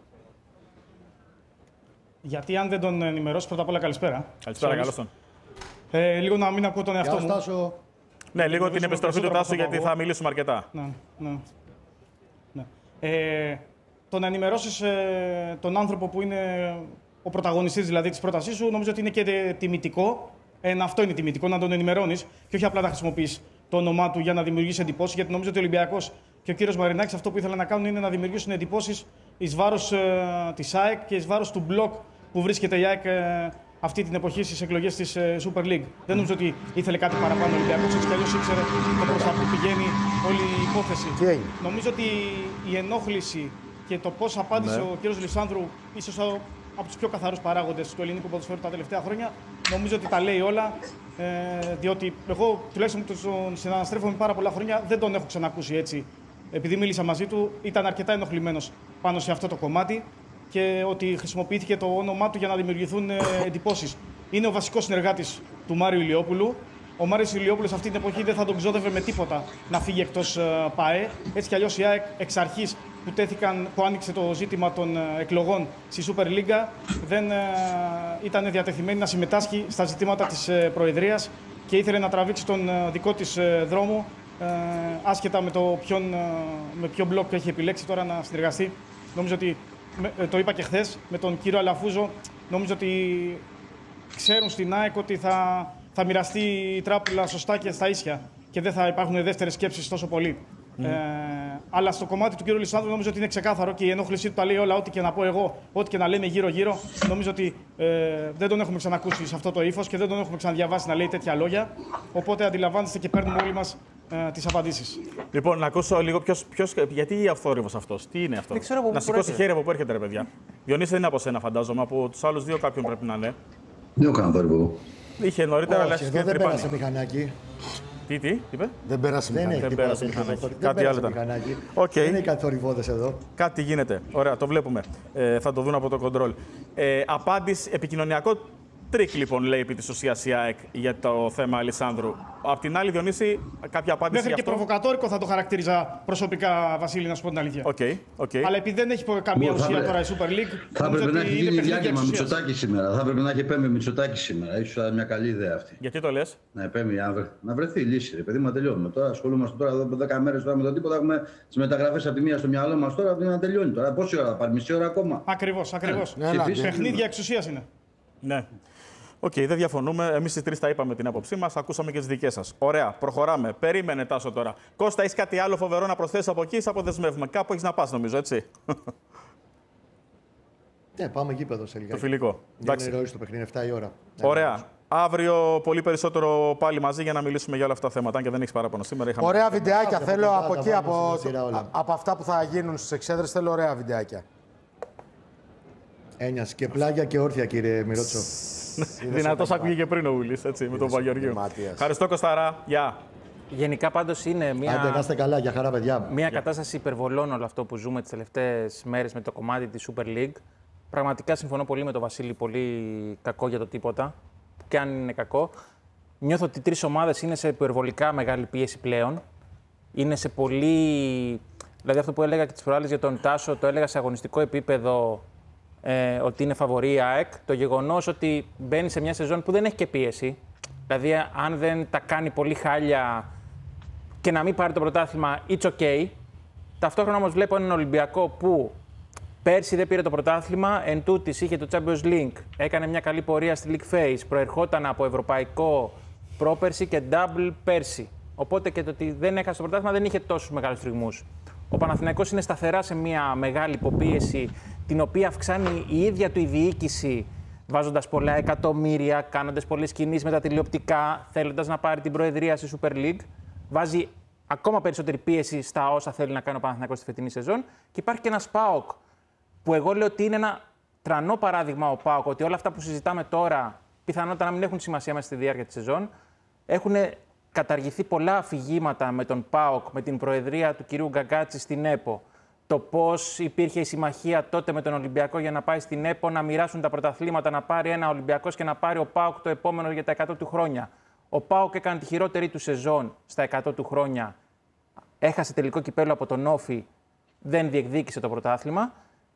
[SPEAKER 6] Γιατί αν δεν τον ενημερώσει, πρώτα απ' όλα καλησπέρα.
[SPEAKER 4] Καλησπέρα, καλώς τον.
[SPEAKER 6] Λίγο να μην ακούω τον εαυτό μου.
[SPEAKER 2] Τάσο.
[SPEAKER 4] Ναι, λίγο την επιστροφή του Τάσου, γιατί θα μιλήσουμε αρκετά.
[SPEAKER 6] Ναι. Το να ενημερώσεις τον άνθρωπο που είναι ο πρωταγωνιστής δηλαδή της πρότασής σου, νομίζω ότι είναι και τιμητικό. Αυτό είναι τιμητικό, να τον ενημερώνεις και όχι απλά να χρησιμοποιείς το όνομά του για να δημιουργήσεις εντυπώσεις. Γιατί νομίζω ότι ο Ολυμπιακός και ο κύριος Μαρινάκης αυτό που ήθελαν να κάνουν είναι να δημιουργήσουν εντυπώσεις εις βάρος της ΑΕΚ και εις βάρος του μπλοκ που βρίσκεται η ΑΕΚ αυτή την εποχή στις εκλογές της Super League. Δεν νομίζω ότι ήθελε κάτι παραπάνω ο Ολυμπιακός, έτσι κι αλλιώς ήξερε το προς τα που πηγαίνει όλη η υπόθεση. Νομίζω ότι η ενόχληση και το πώς απάντησε ο κ. Λισάνδρου, ίσως από τους πιο καθαρούς παράγοντες του ελληνικού ποδοσφαίρου τα τελευταία χρόνια, νομίζω ότι τα λέει όλα. Διότι εγώ τουλάχιστον τον συναναστρέφομαι πάρα πολλά χρόνια, δεν τον έχω ξανακούσει έτσι. Επειδή μίλησα μαζί του, ήταν αρκετά ενοχλημένος πάνω σε αυτό το κομμάτι και ότι χρησιμοποιήθηκε το όνομά του για να δημιουργηθούν εντυπώσεις. Είναι ο βασικός συνεργάτης του Μάριου Ηλιόπουλου. Ο Μάριος Ηλιόπουλος αυτή την εποχή δεν θα τον ξόδευε με τίποτα να φύγει εκτός ΠΑΕ. Έτσι κι αλλιώς η ΑΕΚ εξ αρχής που άνοιξε το ζήτημα των εκλογών στη Super League δεν ήταν διατεθειμένη να συμμετάσχει στα ζητήματα της Προεδρίας και ήθελε να τραβήξει τον δικό της δρόμο άσχετα με με ποιο μπλοκ έχει επιλέξει τώρα να συνεργαστεί. Νομίζω ότι, το είπα και χθες, με τον κύριο Αλαφούζο, νομίζω ότι ξέρουν στην ΑΕΚ ότι θα μοιραστεί η τράπουλα σωστά και στα ίσια και δεν θα υπάρχουν δεύτερες σκέψεις τόσο πολύ. Αλλά στο κομμάτι του κ. Λισάνδρου νομίζω ότι είναι ξεκάθαρο και η ενόχλησή του τα λέει όλα. Ό,τι και να πω εγώ, ό,τι και να λέμε γύρω-γύρω, νομίζω ότι δεν τον έχουμε ξανακούσει σε αυτό το ύφος και δεν τον έχουμε ξαναδιαβάσει να λέει τέτοια λόγια. Οπότε αντιλαμβάνεστε και παίρνουμε όλοι μας τις απαντήσεις.
[SPEAKER 4] Λοιπόν, να ακούσω λίγο γιατί αυθόρυβος αυτός, τι είναι αυτό. Να σηκώσει χέρι από πού έρχεται, ρε παιδιά. Διονύση δεν είναι από σένα, φαντάζομαι, από τους άλλους δύο κάποιον πρέπει να είναι.
[SPEAKER 5] Δεν έχω κανένα θόρυβο.
[SPEAKER 4] Είχε νωρίτερα, αλλά
[SPEAKER 2] εδώ δεν πέρασε μηχανάκι.
[SPEAKER 4] Τι είπε.
[SPEAKER 3] Δεν πέρασε
[SPEAKER 2] Δεν
[SPEAKER 3] μηχανάκι.
[SPEAKER 2] έχει
[SPEAKER 4] πέρασε
[SPEAKER 2] τίποτα τέτοιο.
[SPEAKER 4] μηχανάκι.
[SPEAKER 2] Δεν
[SPEAKER 4] Κάτι
[SPEAKER 2] πέρασε
[SPEAKER 4] άλλο ήταν.
[SPEAKER 2] μηχανάκι.
[SPEAKER 4] Οκ.
[SPEAKER 2] Δεν έχει κάτι θορυβόδες εδώ.
[SPEAKER 4] Κάτι γίνεται. Ωραία, το βλέπουμε. Θα το δουν από το κοντρόλ. Απάντηση, επικοινωνιακό τρίκ, λοιπόν, λέει επί της ουσίας η ΑΕΚ για το θέμα Αλισάνδρου. Απ' την άλλη, Διονύση, κάποια απάντηση.
[SPEAKER 6] Μέχρι και προβοκατόρικο θα το χαρακτήριζα προσωπικά, Βασίλη, να σου πω την αλήθεια.
[SPEAKER 4] Okay.
[SPEAKER 6] Αλλά επειδή δεν έχει καμία ουσία τώρα η Super League.
[SPEAKER 5] Θα έπρεπε να έχει γίνει διάγγελμα Μητσοτάκη σήμερα. Θα έπρεπε να έχει επέμβει Μητσοτάκη σήμερα. Ίσως μια καλή ιδέα αυτή.
[SPEAKER 4] Γιατί το λες?
[SPEAKER 5] Να επέμβει, να βρεθεί λύση. Ρε παιδί, μα τελειώνουμε. Τώρα ασχολούμαστε τώρα εδώ 10 μέρες τώρα με το τίποτα. Έχουμε τις μεταγραφές από τη μία στο μυαλό μας τώρα να τελειώνει. Τώρα πόση ώρα θα πάρει, μισή ώρα ακόμα.
[SPEAKER 6] Ακριβώς. Παιχνίδια εξουσίας είναι.
[SPEAKER 4] Ναι. Οκ, δεν διαφωνούμε. Εμείς οι τρεις τα είπαμε την άποψή μας, ακούσαμε και τις δικές σας. Ωραία, προχωράμε. Περίμενε, Τάσο, τώρα. Κώστα, έχεις κάτι άλλο φοβερό να προσθέσεις από εκεί ή σε αποδεσμεύουμε? Κάπου έχεις να πας, νομίζω, έτσι.
[SPEAKER 2] Ναι, πάμε γήπεδο σε λίγα.
[SPEAKER 4] Το φιλικό.
[SPEAKER 2] Είναι ροή στο παιχνίδι, 7 η ώρα.
[SPEAKER 4] Ωραία. Αύριο πολύ περισσότερο πάλι μαζί για να μιλήσουμε για όλα αυτά τα θέματα. Αν και δεν έχεις παράπονο σήμερα.
[SPEAKER 3] Ωραία βιντεάκια. Θέλω από εκεί,
[SPEAKER 2] όλα.
[SPEAKER 3] από αυτά που θα γίνουν στις εξέδρες, θέλω ωραία βιντεάκια.
[SPEAKER 2] Έννοιας και πλάγια και όρθια, κύριε Μιρότσο.
[SPEAKER 4] Δυνατός άκουγε και πριν ο Ούλης, έτσι, με τον Παγιοργίου. Ευχαριστώ, Κωσταρά. Γεια.
[SPEAKER 1] Γενικά πάντως είναι
[SPEAKER 2] Άντε, να είστε καλά, για χαρά, παιδιά.
[SPEAKER 1] μια κατάσταση υπερβολών όλο αυτό που ζούμε τις τελευταίες μέρες με το κομμάτι της Super League. Πραγματικά συμφωνώ πολύ με τον Βασίλη, πολύ κακό για το τίποτα, και αν είναι κακό. Νιώθω ότι οι τρεις ομάδες είναι σε υπερβολικά μεγάλη πίεση πλέον. Είναι σε πολύ... Δηλαδή αυτό που έλεγα και τις προάλλες για τον Τάσο, το έλεγα σε αγωνιστικό επίπεδο, ότι είναι φαβορή η ΑΕΚ. Το γεγονός ότι μπαίνει σε μια σεζόν που δεν έχει και πίεση. Δηλαδή, αν δεν τα κάνει πολύ χάλια και να μην πάρει το πρωτάθλημα, it's okay. Ταυτόχρονα όμως βλέπω έναν Ολυμπιακό που πέρσι δεν πήρε το πρωτάθλημα, εν τούτης είχε το Champions League, έκανε μια καλή πορεία στη League Phase, προερχόταν από ευρωπαϊκό πρόπερσι και double πέρσι. Οπότε και το ότι δεν έχασε το πρωτάθλημα δεν είχε τόσους μεγάλους τριγμούς. Ο Παναθηναϊκός είναι σταθερά σε μια μεγάλη υποπίεση, την οποία αυξάνει η ίδια του η διοίκηση, βάζοντας πολλά εκατομμύρια, κάνοντας πολλές κινήσεις με τα τηλεοπτικά, θέλοντας να πάρει την προεδρία στη Super League. Βάζει ακόμα περισσότερη πίεση στα όσα θέλει να κάνει ο Παναθηναϊκός στη φετινή σεζόν. Και υπάρχει και ένας ΠΑΟΚ, που εγώ λέω ότι είναι ένα τρανό παράδειγμα ο ΠΑΟΚ, ότι όλα αυτά που συζητάμε τώρα πιθανότατα να μην έχουν σημασία μέσα στη διάρκεια της σεζόν. Έχουν καταργηθεί πολλά αφηγήματα με τον ΠΑΟΚ, με την προεδρία του κυρίου Γκαγκάτση στην ΕΠΟ. Το πώς υπήρχε η συμμαχία τότε με τον Ολυμπιακό για να πάει στην ΕΠΟ, να μοιράσουν τα πρωταθλήματα, να πάρει ένα Ολυμπιακός και να πάρει ο ΠΑΟΚ το επόμενο για τα 100 του χρόνια. Ο ΠΑΟΚ έκανε τη χειρότερη του σεζόν στα 100 του χρόνια. Έχασε τελικό κυπέλλο από τον Όφη, δεν διεκδίκησε το πρωτάθλημα.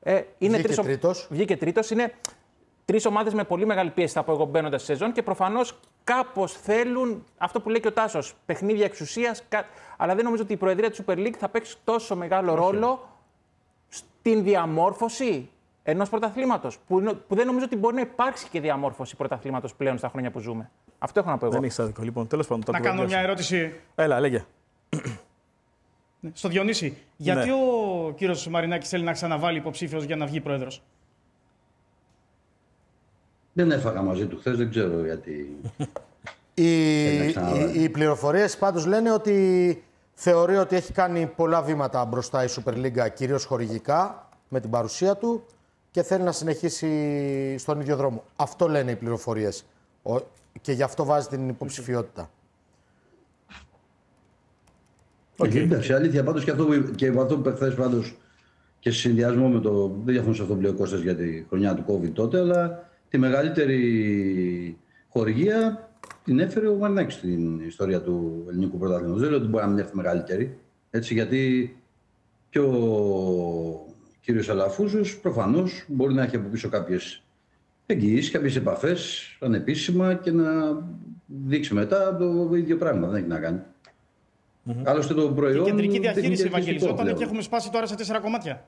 [SPEAKER 1] Βγήκε τρίτος. Είναι τρεις ομάδες με πολύ μεγάλη πίεση, θα πω εγώ, μπαίνοντας στη σεζόν και προφανώς κάπως θέλουν αυτό που λέει και ο Τάσος, παιχνίδια εξουσίας. Αλλά δεν νομίζω ότι η προεδρία του Super League θα παίξει τόσο μεγάλο ρόλο στην διαμόρφωση ενός πρωταθλήματος. Που δεν νομίζω ότι μπορεί να υπάρξει και διαμόρφωση πρωταθλήματος πλέον στα χρόνια που ζούμε. Αυτό έχω να πω εγώ.
[SPEAKER 4] Δεν έχεις άδικο. Λοιπόν, τέλος πάντων.
[SPEAKER 6] Να κάνω μια ερώτηση.
[SPEAKER 4] Έλα, λέγε.
[SPEAKER 6] Στο Διονύση, γιατί ο κύριος Μαρινάκης θέλει να ξαναβάλει υποψήφιος για να βγει πρόεδρος?
[SPEAKER 5] Δεν έφαγα μαζί του χθες, δεν ξέρω γιατί.
[SPEAKER 3] Οι πληροφορίες πάντως λένε ότι θεωρεί ότι έχει κάνει πολλά βήματα μπροστά η Super League, κυρίως χορηγικά, με την παρουσία του και θέλει να συνεχίσει στον ίδιο δρόμο. Αυτό λένε οι πληροφορίες και γι' αυτό βάζει την υποψηφιότητα.
[SPEAKER 5] Εντάξει, αλήθεια πάντως και αυτό που είπε χθες πάντως και σε συνδυασμό με το. Δεν διαφωνώ σε αυτό που λέει ο Κώστας για τη χρονιά του COVID τότε, αλλά τη μεγαλύτερη χορηγία την έφερε ο Μαρινάκης στην ιστορία του ελληνικού πρωταθλήματος. Δεν λέω ότι μπορεί να μην έρθει μεγαλύτερη, έτσι, γιατί και ο κύριος Αλαφούζος προφανώς μπορεί να έχει από πίσω κάποιες εγγυήσεις, κάποιες επαφές ανεπίσημα και να δείξει μετά το ίδιο πράγμα. Δεν έχει να κάνει. Άλλωστε το προϊόν.
[SPEAKER 6] Η κεντρική διαχείριση ευαγγελιζόταν και έχουμε σπάσει τώρα σε 4 κομμάτια.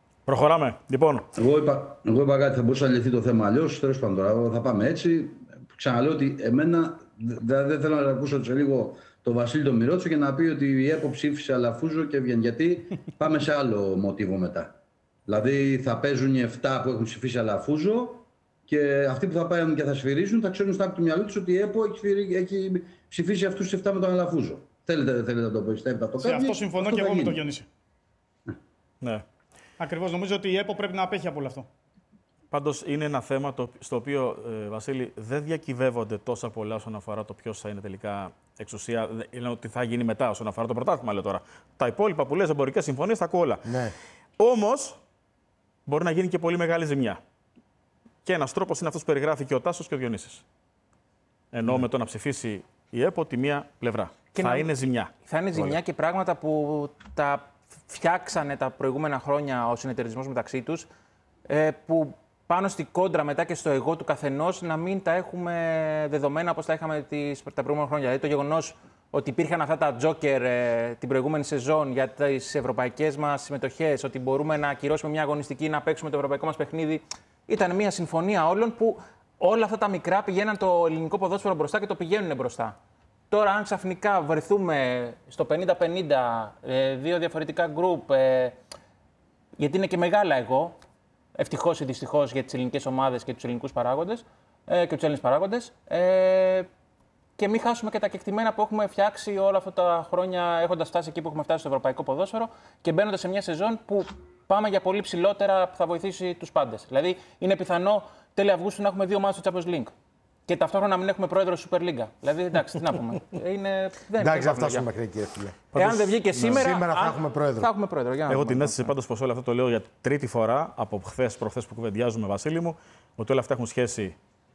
[SPEAKER 4] Προχωράμε. Λοιπόν.
[SPEAKER 5] Εγώ είπα κάτι, θα μπορούσε να λυθεί το θέμα αλλιώς. Τέλος πάντων, τώρα θα πάμε έτσι. Ξαναλέω ότι εμένα δεν θέλω να ακούσω σε λίγο τον Βασίλη τον Μιρότσο και να πει ότι η ΕΠΟ ψήφισε Αλαφούζο και βγαίνει. Γιατί πάμε σε άλλο μοτίβο μετά. Δηλαδή θα παίζουν οι 7 που έχουν ψηφίσει Αλαφούζο και αυτοί που θα πάνε και θα σφυρίζουν θα ξέρουν στα άκρη του μυαλού του ότι η ΕΠΟ έχει ψηφίσει αυτού του 7 με τον Αλαφούζο. Θέλετε να το πιστεύετε αυτό.
[SPEAKER 6] Σε αυτό συμφωνώ και εγώ με τον Διονύση.
[SPEAKER 4] Ναι.
[SPEAKER 6] Ακριβώς. Νομίζω ότι η ΕΠΟ πρέπει να απέχει από όλο αυτό.
[SPEAKER 4] Πάντως είναι ένα θέμα στο οποίο, Βασίλη, δεν διακυβεύονται τόσα πολλά όσον αφορά το ποιος θα είναι τελικά εξουσία. Είναι ότι θα γίνει μετά όσον αφορά το πρωτάθλημα, λέω τώρα. Τα υπόλοιπα που λες, εμπορικές συμφωνίες, τα ακούω όλα.
[SPEAKER 3] Ναι.
[SPEAKER 4] Όμως μπορεί να γίνει και πολύ μεγάλη ζημιά. Και ένας τρόπος είναι αυτός που περιγράφει και ο Τάσος και ο Διονύσης. Εννοώ με το να ψηφίσει η ΕΠΟ τη μία πλευρά. Και θα είναι ζημιά.
[SPEAKER 1] Θα είναι ζημιά και πράγματα που τα φτιάξανε τα προηγούμενα χρόνια ο συνεταιρισμός μεταξύ τους, που πάνω στη κόντρα μετά και στο εγώ του καθενός να μην τα έχουμε δεδομένα όπως τα είχαμε τα προηγούμενα χρόνια. Δηλαδή το γεγονός ότι υπήρχαν αυτά τα τζόκερ την προηγούμενη σεζόν για τις ευρωπαϊκές μας συμμετοχές, ότι μπορούμε να ακυρώσουμε μια αγωνιστική, να παίξουμε το ευρωπαϊκό μας παιχνίδι, ήταν μια συμφωνία όλων που όλα αυτά τα μικρά πηγαίναν το ελληνικό ποδόσφαιρο μπροστά και το πηγαίνουν μπροστά. Τώρα, αν ξαφνικά βρεθούμε στο 50-50, δύο διαφορετικά γκρουπ, γιατί είναι και μεγάλα εγώ, ευτυχώς ή δυστυχώς για τις ελληνικές ομάδες και τους ελληνικούς παράγοντες και τους Έλληνες παράγοντες, και μην χάσουμε και τα κεκτημένα που έχουμε φτιάξει όλα αυτά τα χρόνια, έχοντας φτάσει εκεί που έχουμε φτάσει στο ευρωπαϊκό ποδόσφαιρο και μπαίνοντας σε μια σεζόν που πάμε για πολύ ψηλότερα που θα βοηθήσει τους πάντες. Δηλαδή, είναι πιθανό τέλη Αυγούστου να έχουμε 2 μάτς στο Champions League. Και ταυτόχρονα να μην έχουμε πρόεδρο Super League. Δηλαδή, εντάξει, τι να πούμε.
[SPEAKER 3] Εντάξει, θα φτάσουμε μέχρι εκεί, φίλε.
[SPEAKER 1] Εάν δεν βγει και σήμερα.
[SPEAKER 3] Σήμερα θα έχουμε πρόεδρο.
[SPEAKER 1] Θα έχουμε πρόεδρο.
[SPEAKER 4] Εγώ την αίσθηση πάντως πως όλο αυτό το λέω για τρίτη φορά από προχθές που κουβεντιάζουμε, Βασίλη μου, ότι όλα αυτά έχουν σχέση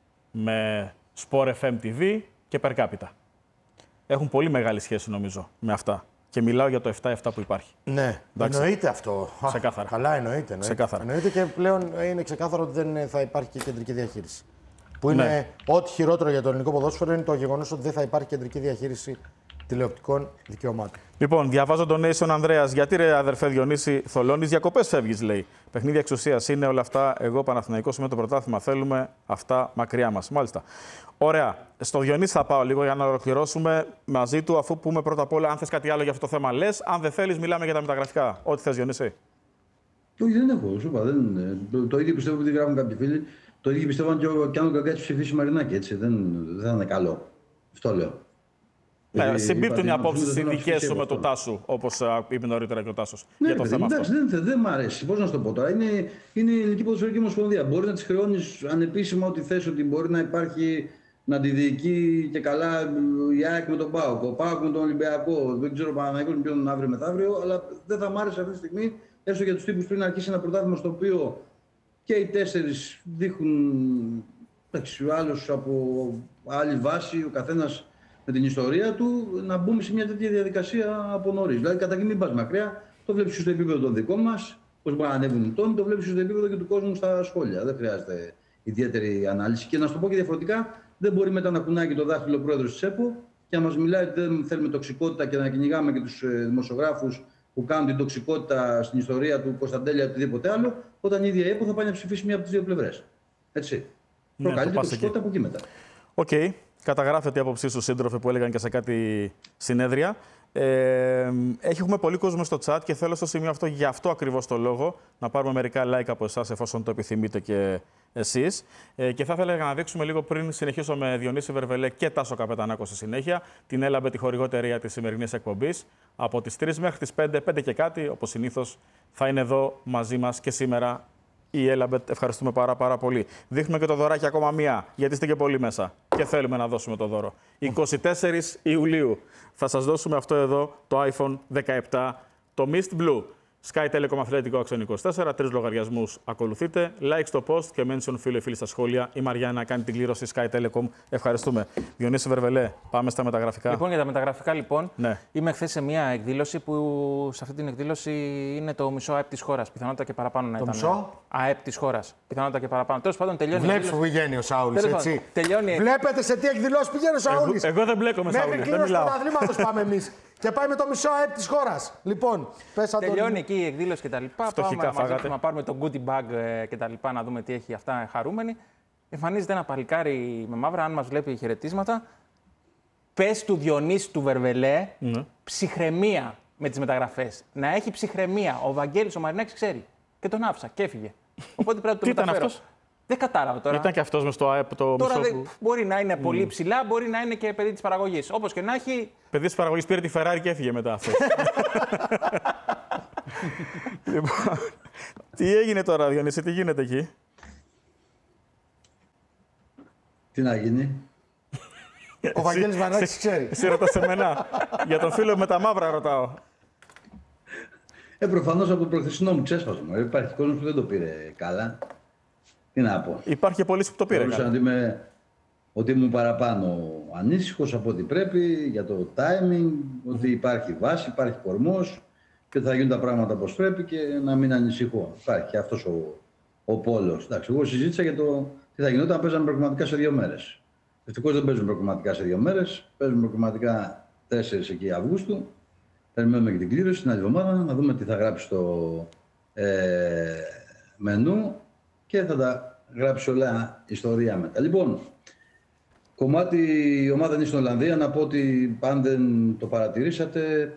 [SPEAKER 4] με Sport FM TV και Per Capita. Έχουν πολύ μεγάλη σχέση, νομίζω, με αυτά. Και μιλάω για το 7-7 που υπάρχει.
[SPEAKER 3] Ναι,
[SPEAKER 4] εντάξει.
[SPEAKER 3] Εννοείται αυτό.
[SPEAKER 4] Ξεκάθαρα.
[SPEAKER 3] Καλά, εννοείται. Εννοείται και πλέον είναι ξεκάθαρο ότι δεν θα υπάρχει και κεντρική διαχείριση. Που είναι
[SPEAKER 4] ναι.
[SPEAKER 3] Ό,τι χειρότερο για το ελληνικό ποδόσφαιρο είναι το γεγονός ότι δεν θα υπάρχει κεντρική διαχείριση τηλεοπτικών δικαιωμάτων.
[SPEAKER 4] Λοιπόν, διαβάζω τον Nation Ανδρέας. Γιατί ρε αδερφέ Διονύση, θολώνεις διακοπές φεύγεις, λέει. Παιχνίδια εξουσίας είναι όλα αυτά. Εγώ Παναθηναϊκός με το πρωτάθλημα θέλουμε αυτά μακριά μας. Μάλιστα. Ωραία. Στο Διονύση θα πάω λίγο για να ολοκληρώσουμε μαζί του, αφού πούμε πρώτα απ' όλα αν θες κάτι άλλο για αυτό το θέμα. Λες, αν δεν θέλεις, μιλάμε για τα μεταγραφικά. Ό,τι θες, Διονύση.
[SPEAKER 5] Όχι, δεν έχω. Σου είπα, το ίδιο πιστεύω ότι γράφουν κάποιοι φίλοι. Το ίδιο πιστεύω και αν ο Γκαγκάτση ψηφίσει Μαρινάκη, έτσι. Δεν θα είναι καλό. Αυτό λέω.
[SPEAKER 4] Ναι, συμπίπτουν οι απόψεις οι δικές σου με τον Τάσο, όπως είπε νωρίτερα και ο Τάσος.
[SPEAKER 5] Ναι,
[SPEAKER 4] για το θέμα
[SPEAKER 5] εντάξει,
[SPEAKER 4] αυτό.
[SPEAKER 5] Δεν μ' αρέσει. Πώς να σου το πω τώρα. Είναι η Ελληνική Ποδοσφαιρική Ομοσπονδία. Μπορεί να τη χρεώνεις ανεπίσημα ό,τι θες, ότι μπορεί να υπάρχει, να τη διοικεί και καλά η ΑΕΚ με τον ΠΑΟΚ, ο ΠΑΟΚ με τον Ολυμπιακό. Δεν ξέρω Παναθηναϊκός με ποιον αύριο μεθαύριο, αλλά δεν θα μ' άρεσε αυτή τη στιγμή, έστω για τους τύπους πριν αρχίσει ένα πρωτάθλημα στο οποίο και οι 4 δείχνουν ο άλλος από άλλη βάση, ο καθένας με την ιστορία του, να μπούμε σε μια τέτοια διαδικασία από νωρίς. Δηλαδή, καταρχήν μην πας μακριά, το βλέπεις στο επίπεδο των δικών μας, πώς μπορεί να ανέβουν οι τόνοι, το βλέπεις στο επίπεδο και του κόσμου στα σχόλια. Δεν χρειάζεται ιδιαίτερη ανάλυση. Και να σου το πω και διαφορετικά, δεν μπορεί μετά να κουνάει και το δάχτυλο ο πρόεδρος της ΕΠΟ και να μας μιλάει ότι δεν θέλουμε τοξικότητα και να κυνηγάμε και τους δημοσιογράφους που κάνουν την τοξικότητα στην ιστορία του Κωνσταντέλια ή οτιδήποτε άλλο, όταν η ίδια η ΕΠΟ θα πάει να ψηφίσει μία από τις δύο πλευρές. Έτσι.
[SPEAKER 4] Ναι,
[SPEAKER 5] προκαλείται τοξικότητα από εκεί μετά.
[SPEAKER 4] Οκ. Καταγράφεται η άποψή σου, σύντροφε, που έλεγαν και σε κάτι συνέδρια. Έχουμε πολύ κόσμο στο chat και θέλω στο σημείο αυτό, για αυτό ακριβώς το λόγο, να πάρουμε μερικά like από εσάς, εφόσον το επιθυμείτε και εσείς. Και θα ήθελα να δείξουμε λίγο πριν συνεχίσω με Διονύση Βερβελέ και Τάσο Καπετανάκο στη συνέχεια, την Έλαμπε, τη χορηγότερη της σημερινής εκπομπής. Από τις 3 μέχρι τις 5 και κάτι, όπως συνήθως, θα είναι εδώ μαζί μας και σήμερα η Έλαμπετ. Ευχαριστούμε πάρα πολύ. Δείχνουμε και το δωράκι ακόμα μία, γιατί είστε και πολύ μέσα και θέλουμε να δώσουμε το δώρο. 24 Ιουλίου θα σας δώσουμε αυτό εδώ, το iPhone 17, το Mist Blue. Sky Telecom Αθλητικό Άξιον 24, 3 λογαριασμούς ακολουθείτε. Like στο post και mention φίλοι στα σχόλια. Η Μαριάννα κάνει την κλήρωση Sky Telecom. Ευχαριστούμε. Διονύση Βερβελέ, πάμε στα μεταγραφικά.
[SPEAKER 1] Λοιπόν, για τα μεταγραφικά, λοιπόν,
[SPEAKER 4] ναι.
[SPEAKER 1] Είμαι χθες σε μια εκδήλωση που σε αυτή την εκδήλωση είναι το μισό ΑΕΠ της χώρας. Πιθανότατα και παραπάνω να ήταν.
[SPEAKER 3] Το μισό
[SPEAKER 1] ΑΕΠ της χώρας. Πιθανότατα και παραπάνω. Τέλος πάντων, τελειώνει.
[SPEAKER 3] Βλέπεις που πηγαίνει ο Σάουλης, έτσι.
[SPEAKER 1] Τελειώνει.
[SPEAKER 3] Βλέπετε σε τι εκδηλώσεις πηγαίνει ο Σάουλης.
[SPEAKER 4] Εγώ δεν μπλέκομαι, Σάουλη.
[SPEAKER 3] Μέχρι κλήρωση του πρωταθλήματος πάμε εμείς. Και πάει με το μισό ΑΕΠ της χώρας. Λοιπόν,
[SPEAKER 1] τελειώνει εκεί η εκδήλωση κτλ.
[SPEAKER 4] Φτωχικά
[SPEAKER 1] Πάμε να πάρουμε το goodie bag κτλ. Να δούμε τι έχει αυτά χαρούμενοι. εμφανίζεται ένα παλικάρι με μαύρα, αν μας βλέπει χαιρετίσματα. Πες του Διονύση του Βερβελέ ψυχραιμία με τις μεταγραφές. Να έχει ψυχραιμία. Ο Βαγγέλης ο Μαρινάκης ξέρει. Και τον άφησα και έφυγε. Οπότε πρέπει να το μεταφέρω.
[SPEAKER 4] Αυτός?
[SPEAKER 1] Δεν κατάλαβα τώρα.
[SPEAKER 4] Ήταν και αυτός μες στο ΑΕΠ το
[SPEAKER 1] Τώρα
[SPEAKER 4] μισό που...
[SPEAKER 1] μπορεί να είναι πολύ ψηλά, μπορεί να είναι και παιδί της παραγωγής. Όπως και να έχει.
[SPEAKER 4] Παιδί της παραγωγής πήρε τη Ferrari και έφυγε μετά αυτός. Λοιπόν, τι έγινε τώρα, Διονύση, τι γίνεται εκεί?
[SPEAKER 5] Τι να γίνει?
[SPEAKER 3] Ο Βαγγέλης Μαρινάκης ξέρει.
[SPEAKER 4] Εσύ ρωτάς εμένα. Για τον φίλο με τα μαύρα ρωτάω.
[SPEAKER 5] Προφανώς από το προθεσινό μου ξέσπασμα. Υπάρχει κόσμος που δεν το πήρε καλά. Τι να πω.
[SPEAKER 4] Υπάρχει και πολλοί που το πήρε καλά.
[SPEAKER 5] Ότι ήμουν παραπάνω ανήσυχος από ό,τι πρέπει για το timing, ότι υπάρχει βάση, υπάρχει κορμός και θα γίνουν τα πράγματα όπως πρέπει και να μην ανησυχώ. Υπάρχει και αυτός ο πόλος. Εντάξει, εγώ συζήτησα για το τι θα γινόταν αν παίζαμε προκριματικά σε 2 μέρες. Ευτυχώς δεν παίζουμε προκριματικά σε 2 μέρες, παίζουμε προκριματικά 4 εκεί Αυγούστου. Περιμένουμε και την κλήρωση την άλλη εβδομάδα, να δούμε τι θα γράψει το μενού και θα τα γράψει όλα ιστορία μετά. Λοιπόν, κομμάτι η ομάδα είναι στην Ολλανδία. Να πω ότι αν δεν το παρατηρήσατε,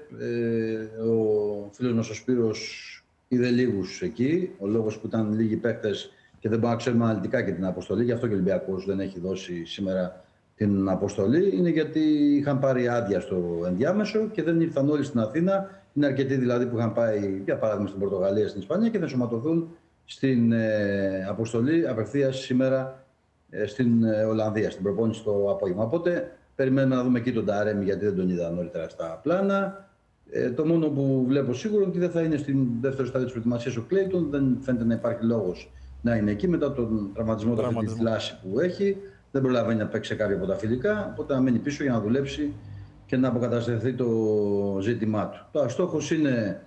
[SPEAKER 5] ο φίλος μας ο Σπύρος είδε λίγους εκεί. Ο λόγος που ήταν λίγοι παίκτες και δεν μπορούμε να ξέρουμε αναλυτικά και την αποστολή, γι' αυτό και ο Ολυμπιακός δεν έχει δώσει σήμερα την αποστολή, είναι γιατί είχαν πάρει άδεια στο ενδιάμεσο και δεν ήρθαν όλοι στην Αθήνα. Είναι αρκετοί δηλαδή που είχαν πάει, για παράδειγμα, στην Πορτογαλία, στην Ισπανία και θα ενσωματωθούν στην αποστολή απευθείας σήμερα στην Ολλανδία, στην προπόνηση το απόγευμα. Οπότε περιμένουμε να δούμε εκεί τον Ταρέμι, γιατί δεν τον είδα νωρίτερα στα πλάνα. Το μόνο που βλέπω σίγουρο είναι ότι δεν θα είναι στην δεύτερο στάδιο της προετοιμασίας ο Κλέιτον. Δεν φαίνεται να υπάρχει λόγος να είναι εκεί μετά τον τραυματισμό, τη θλάση που έχει. Δεν προλαβαίνει να παίξει κάποια από τα φιλικά, οπότε να μείνει πίσω για να δουλέψει και να αποκατασταθεί το ζήτημά του. Τώρα, στόχος είναι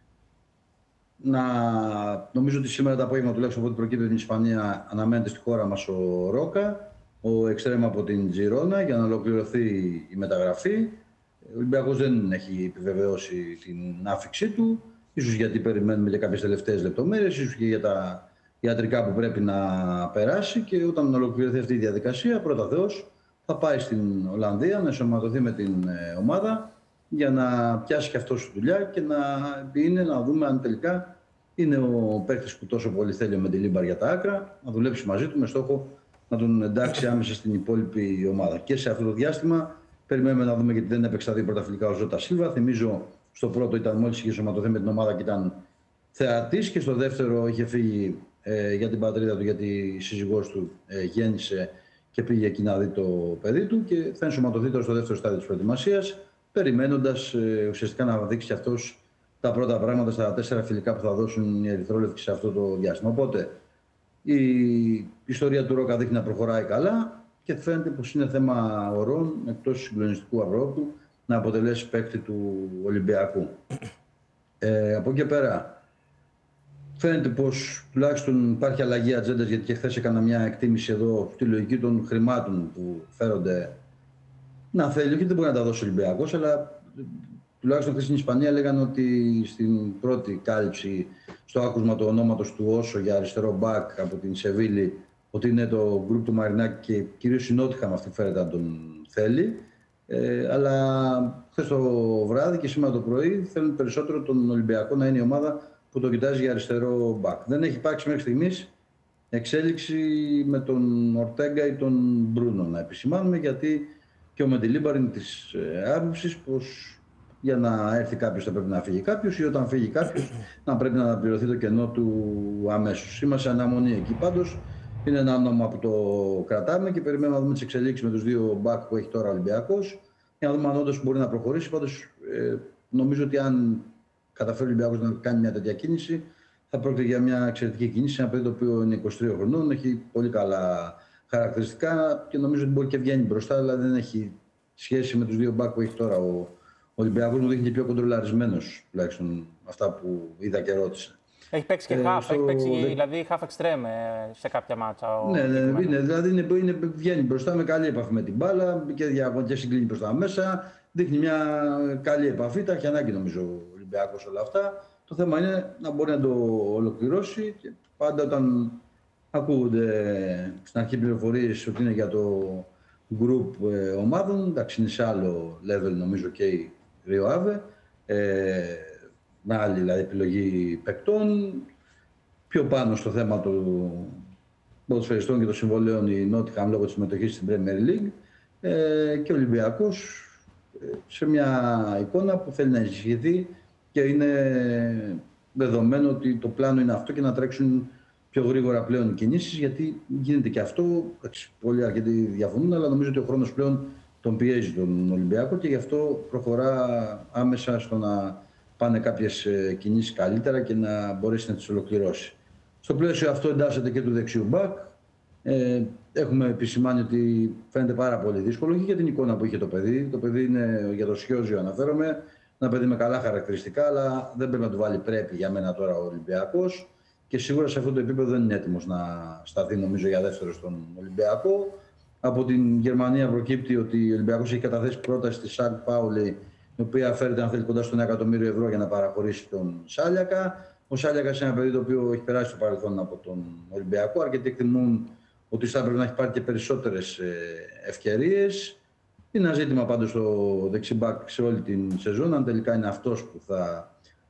[SPEAKER 5] να. Νομίζω ότι σήμερα το απόγευμα, τουλάχιστον από ό,τι προκύπτει από την Ισπανία, αναμένεται στη χώρα μας ο Ρόκα, ο εξτρέμ από την Τζιρόνα, για να ολοκληρωθεί η μεταγραφή. Ο Ολυμπιακός δεν έχει επιβεβαιώσει την άφηξή του, ίσως γιατί περιμένουμε για κάποιες τελευταίες λεπτομέρειες, ίσως και για τα ιατρικά που πρέπει να περάσει, και όταν ολοκληρωθεί αυτή η διαδικασία, πρώτα Θεός, θα πάει στην Ολλανδία να ενσωματωθεί με την ομάδα για να πιάσει και αυτός τη δουλειά και να δούμε αν τελικά είναι ο παίκτης που τόσο πολύ θέλει με τη Λίμπαρ για τα άκρα, να δουλέψει μαζί του με στόχο να τον εντάξει άμεσα στην υπόλοιπη ομάδα. Και σε αυτό το διάστημα περιμένουμε να δούμε, γιατί δεν έπαιξε τα 2 πρωταθλητικά ο Ζώτα Σίλβα. Θυμίζω, στο πρώτο ήταν μόλις είχε ενσωματωθεί με την ομάδα και ήταν θεατής, και στο δεύτερο είχε φύγει για την πατρίδα του, γιατί η σύζυγός του γέννησε και πήγε εκεί να δει το παιδί του, και θα ενσωματωθεί τώρα στο δεύτερο στάδιο της προετοιμασίας, περιμένοντας ουσιαστικά να δείξει και αυτός τα πρώτα πράγματα στα 4 φιλικά που θα δώσουν οι ερυθρόλευκοι σε αυτό το διάστημα. Οπότε η ιστορία του Ρόκα δείχνει να προχωράει καλά και φαίνεται πως είναι θέμα ωρών, εκτός συγκλονιστικού αγρόπτου, να αποτελέσει παίκτη του Ολυμπιακού. Από εκεί πέρα, φαίνεται πως τουλάχιστον υπάρχει αλλαγή ατζέντας, γιατί και χθες έκανα μια εκτίμηση εδώ στη λογική των χρημάτων που φέρονται να θέλει, όχι δεν μπορεί να τα δώσει ο Ολυμπιακός, αλλά τουλάχιστον χθες στην Ισπανία λέγανε ότι στην πρώτη κάλυψη στο άκουσμα του ονόματος του Όσο για αριστερό μπακ από την Σεβίλη, ότι είναι το γκρουπ του Μαρινάκη και κυρίως η Νότιχαμ αυτή φαίνεται να τον θέλει. Αλλά χθες το βράδυ και σήμερα το πρωί θέλουν περισσότερο τον Ολυμπιακό να είναι η ομάδα που το κοιτάζει για αριστερό μπακ. Δεν έχει υπάρξει μέχρι στιγμής εξέλιξη με τον Ορτέγκα ή τον Μπρούνο, να επισημάνουμε, γιατί και ο Μεντιλίμπαρ είναι της άποψης πως για να έρθει κάποιος θα πρέπει να φύγει κάποιος, ή όταν φύγει κάποιος να πρέπει να αναπληρωθεί το κενό του αμέσως. Είμαστε αναμονή εκεί πάντως. Είναι ένα όνομα που το κρατάμε και περιμένουμε να δούμε τις εξελίξεις με τους 2 μπακ που έχει τώρα ο Ολυμπιακός, για να δούμε αν όντως μπορεί να προχωρήσει. Πάντως νομίζω ότι αν καταφέρει ο Ολυμπιακός να κάνει μια τέτοια κίνηση, θα πρόκειται για μια εξαιρετική κίνηση. Ένα παιδί το οποίο είναι 23 χρονών, έχει πολύ καλά χαρακτηριστικά και νομίζω ότι μπορεί και βγαίνει μπροστά, αλλά δεν έχει σχέση με τους 2 μπακ που έχει τώρα. Ο Ολυμπιακός μου δείχνει πιο κοντρολαρισμένος, τουλάχιστον αυτά που είδα και ρώτησα.
[SPEAKER 1] Έχει παίξει και half, έχει παίξει δηλαδή half extreme σε κάποια μάτσα.
[SPEAKER 5] Δηλαδή βγαίνει μπροστά με καλή επαφή με την μπάλα και συγκλίνει προς τα μέσα. Δείχνει μια καλή επαφή, τα έχει ανάγκη νομίζω ο Ολυμπιακός όλα αυτά. Το θέμα είναι να μπορεί να το ολοκληρώσει, και πάντα όταν Ακούγονται στην αρχή πληροφορίες ότι είναι για το group ομάδων. Εντάξει, είναι σε άλλο level νομίζω και η Rio Ave. Με άλλη δηλαδή, επιλογή παικτών. Πιο πάνω στο θέμα των ποδοσφαιριστών και των συμβολέων η Nottingham λόγω της συμμετοχής στην Premier League. Και ο Ολυμπιακός σε μια εικόνα που θέλει να ενισχυθεί και είναι δεδομένο ότι το πλάνο είναι αυτό και να τρέξουν πιο γρήγορα πλέον οι κινήσεις, γιατί γίνεται και αυτό. Πολλοί αρκετοί διαφωνούν, αλλά νομίζω ότι ο χρόνος πλέον τον πιέζει τον Ολυμπιακό και γι' αυτό προχωρά άμεσα στο να πάνε κάποιες κινήσεις καλύτερα και να μπορέσει να τις ολοκληρώσει. Στο πλαίσιο αυτό εντάσσεται και του δεξιού μπακ. Έχουμε επισημάνει ότι φαίνεται πάρα πολύ δύσκολο και για την εικόνα που είχε το παιδί. Το παιδί είναι για το Σιόζιο, αναφέρομαι. Ένα παιδί με καλά χαρακτηριστικά, αλλά δεν πρέπει να του βάλει πρέπει για μένα τώρα ο Ολυμπιακός. Και σίγουρα σε αυτό το επίπεδο δεν είναι έτοιμος να σταθεί, νομίζω, για δεύτερο στον Ολυμπιακό. Από την Γερμανία προκύπτει ότι ο Ολυμπιακός έχει καταθέσει πρόταση στη Σαντ Πάουλη, η οποία φέρεται, αν θέλει, κοντά στο 1 εκατομμύριο ευρώ για να παραχωρήσει τον Σάλιακα. Ο Σάλιακας είναι ένα παιδί το οποίο έχει περάσει στο παρελθόν από τον Ολυμπιακό. Αρκετοί εκτιμούν ότι θα πρέπει να έχει πάρει και περισσότερες ευκαιρίες. Είναι ένα ζήτημα πάντως στο δεξιμπάκ σε όλη την σεζόν, αν τελικά είναι αυτός που θα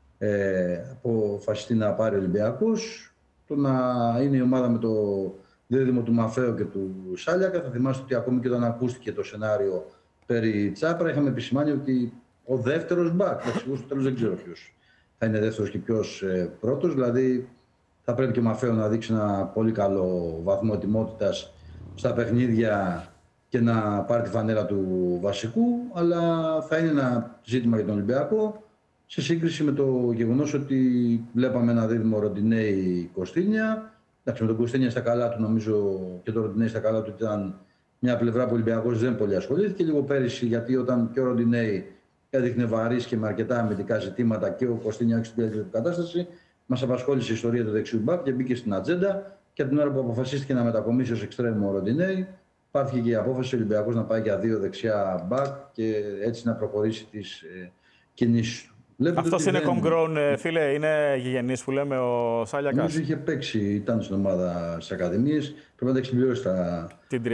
[SPEAKER 5] αποφασιστεί να πάρει ο Ολυμπιακός. Το να είναι η ομάδα με το δίδυμο του Μαφέο και του Σάλιακα. Θα θυμάστε ότι ακόμη και όταν ακούστηκε το σενάριο περί Τσάπρα, είχαμε επισημάνει ότι ο δεύτερος μπακ, στο τέλος δεν ξέρω ποιος θα είναι δεύτερος και ποιος πρώτος. Δηλαδή θα πρέπει και ο Μαφέο να δείξει ένα πολύ καλό βαθμό ετοιμότητας στα παιχνίδια και να πάρει τη φανέλα του βασικού, αλλά θα είναι ένα ζήτημα για τον Ολυμπιακό σε σύγκριση με το γεγονός ότι βλέπαμε ένα δίδυμο Ροντινέη Κωστίνια. Εντάξει, με τον Κωστίνια στα καλά του, νομίζω, και το Ροντινέη στα καλά του ήταν μια πλευρά που ο Ολυμπιακός δεν πολύ ασχολήθηκε. Λίγο πέρυσι, γιατί όταν και ο Ροντινέη έδειχνε βαρύς και με αρκετά αμυντικά ζητήματα και ο Κωστίνια όχι στην καλύτερη του κατάσταση, μας απασχόλησε η ιστορία του δεξιού μπακ και μπήκε στην ατζέντα. Και από την ώρα που αποφασίστηκε να μετακομίσει ως εξτρέμο ο Ροντινέη, υπάρχει και η απόφαση ο Ολυμπιακός να πάει για 2 δεξιά μπακ και έτσι να προχωρήσει τις κινήσεις του.
[SPEAKER 4] Αυτός είναι homegrown, φίλε, είναι γηγενής που λέμε ο Σάλιακας.
[SPEAKER 5] Νομίζω είχε παίξει, ήταν στην ομάδα στις ακαδημίες, πρέπει να τα έχει συμπληρώσει τα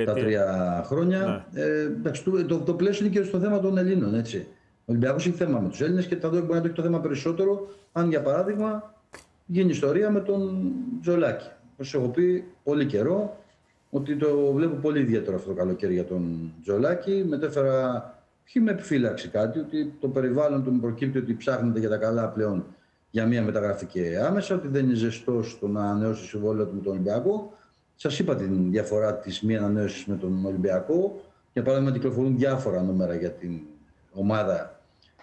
[SPEAKER 5] 3 χρόνια. Ναι. Το πλαίσιο είναι και στο θέμα των Ελλήνων, έτσι. Ο Ολυμπιακός έχει θέμα με τους Έλληνες και θα δω μπορεί να το έχει το θέμα περισσότερο, αν για παράδειγμα γίνει ιστορία με τον Τζολάκη. Όπως έχω πει πολύ καιρό, ότι το βλέπω πολύ ιδιαίτερο αυτό το καλοκαίρι για τον Τζολάκη. Μετέφερα, όχι με επιφύλαξη κάτι, ότι το περιβάλλον του μου προκύπτει ότι ψάχνεται για τα καλά πλέον για μια μεταγραφή και άμεσα, ότι δεν είναι ζεστός στο να ανανεώσει το συμβόλαιο του με τον Ολυμπιακό. Σας είπα την διαφορά της μη ανανέωσης με τον Ολυμπιακό. Για παράδειγμα, κυκλοφορούν διάφορα νούμερα για την ομάδα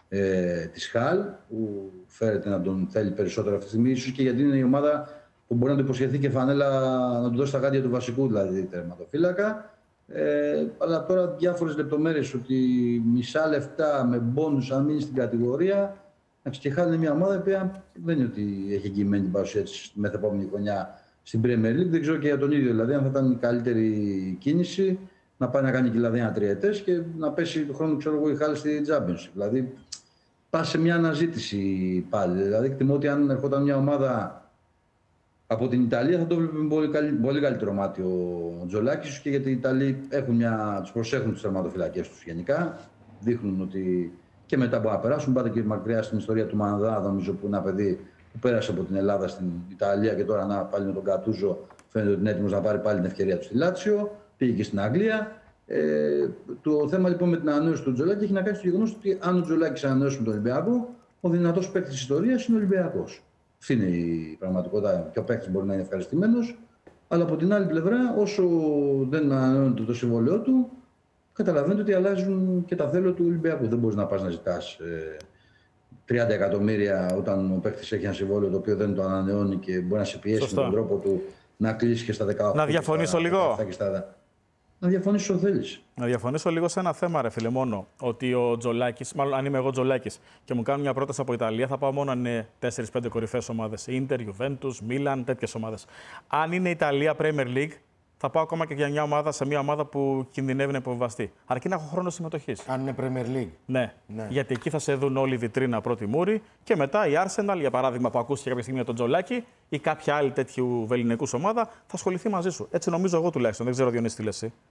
[SPEAKER 5] της Χαλ, που φέρεται να τον θέλει περισσότερο αυτή τη στιγμή, ίσως και γιατί είναι η ομάδα που μπορεί να του υποσχεθεί και φανέλα να του δώσει τα γάντια του βασικού, δηλαδή τερματοφύλακα. Αλλά τώρα διάφορες λεπτομέρειες, ότι μισά λεφτά με μπόνους αν μείνει στην κατηγορία. Και Χάλ είναι μια ομάδα η οποία δεν είναι ότι έχει εγγυημένη την παρουσία της μεθεπόμενη χρονιά στην Premier League. Δεν ξέρω και για τον ίδιο, δηλαδή, αν θα ήταν η καλύτερη κίνηση να πάει να κάνει δηλαδή ένα τριετές και να πέσει του χρόνου, ξέρω εγώ, η Χάλ στη Championship. Δηλαδή, πας σε μια αναζήτηση πάλι. Δηλαδή, εκτιμώ ότι αν ερχόταν μια ομάδα από την Ιταλία θα το βλέπει με πολύ καλύτερο μάτι ο Τζολάκης, και γιατί οι Ιταλοί τους προσέχουν τις τερματοφυλακές τους γενικά. Δείχνουν ότι και μετά μπορούν να περάσουν. Πάτε και μακριά στην ιστορία του Μανδά, νομίζω, που είναι ένα παιδί που πέρασε από την Ελλάδα στην Ιταλία και τώρα πάλι με τον Κατούζο φαίνεται ότι είναι έτοιμος να πάρει πάλι την ευκαιρία του στη Λάτσιο. Πήγε και στην Αγγλία. Το θέμα λοιπόν με την ανανέωση του Τζολάκη έχει να κάνει στο γεγονός ότι αν ο Τζολάκης ανανεώσει με τον Ολυμπιακό, ο δυνατός παίκτης της ιστορίας είναι ο Ολυμπιακός. Αυτή είναι η πραγματικότητα και ο παίκτης μπορεί να είναι ευχαριστημένος. Αλλά από την άλλη πλευρά, όσο δεν ανανεώνεται το συμβόλαιό του, καταλαβαίνετε ότι αλλάζουν και τα θέλω του Ολυμπιακού. Δεν μπορείς να πας να ζητάς 30 εκατομμύρια όταν ο παίκτης έχει ένα συμβόλαιο το οποίο δεν το ανανεώνει και μπορεί να σε πιέσει με τον τρόπο του να κλείσει και στα 18.
[SPEAKER 4] Να διαφωνήσω λίγο.
[SPEAKER 5] Να διαφωνήσω όσο θέλεις.
[SPEAKER 4] Να διαφωνήσω λίγο σε ένα θέμα, ρε φίλε, μόνο. Ότι ο Τζολάκης, μάλλον αν είμαι εγώ Τζολάκης και μου κάνουν μια πρόταση από Ιταλία, θα πάω μόνο αν είναι 4-5 κορυφαίες ομάδες. Ίντερ, Juventus, Μίλαν, τέτοιες ομάδες. Αν είναι Ιταλία Premier League, θα πάω ακόμα και για μια ομάδα σε μια ομάδα που κινδυνεύει να υποβιβαστεί. Αρκεί να έχω χρόνο συμμετοχής.
[SPEAKER 3] Αν είναι Premier League.
[SPEAKER 4] Ναι. Γιατί εκεί θα σε δουν όλη η βιτρίνα πρώτη μούρη και μετά η Arsenal, για παράδειγμα, που ακούστηκε κάποια στιγμή για τον Τζολάκη ή κάποια άλλη τέτοιου βεληνικού ομάδα θα ασχοληθεί μαζί σου. Έτσι νομίζω εγώ τουλάχιστον. Δεν ξέρω, Διονύση, τι λες εσύ.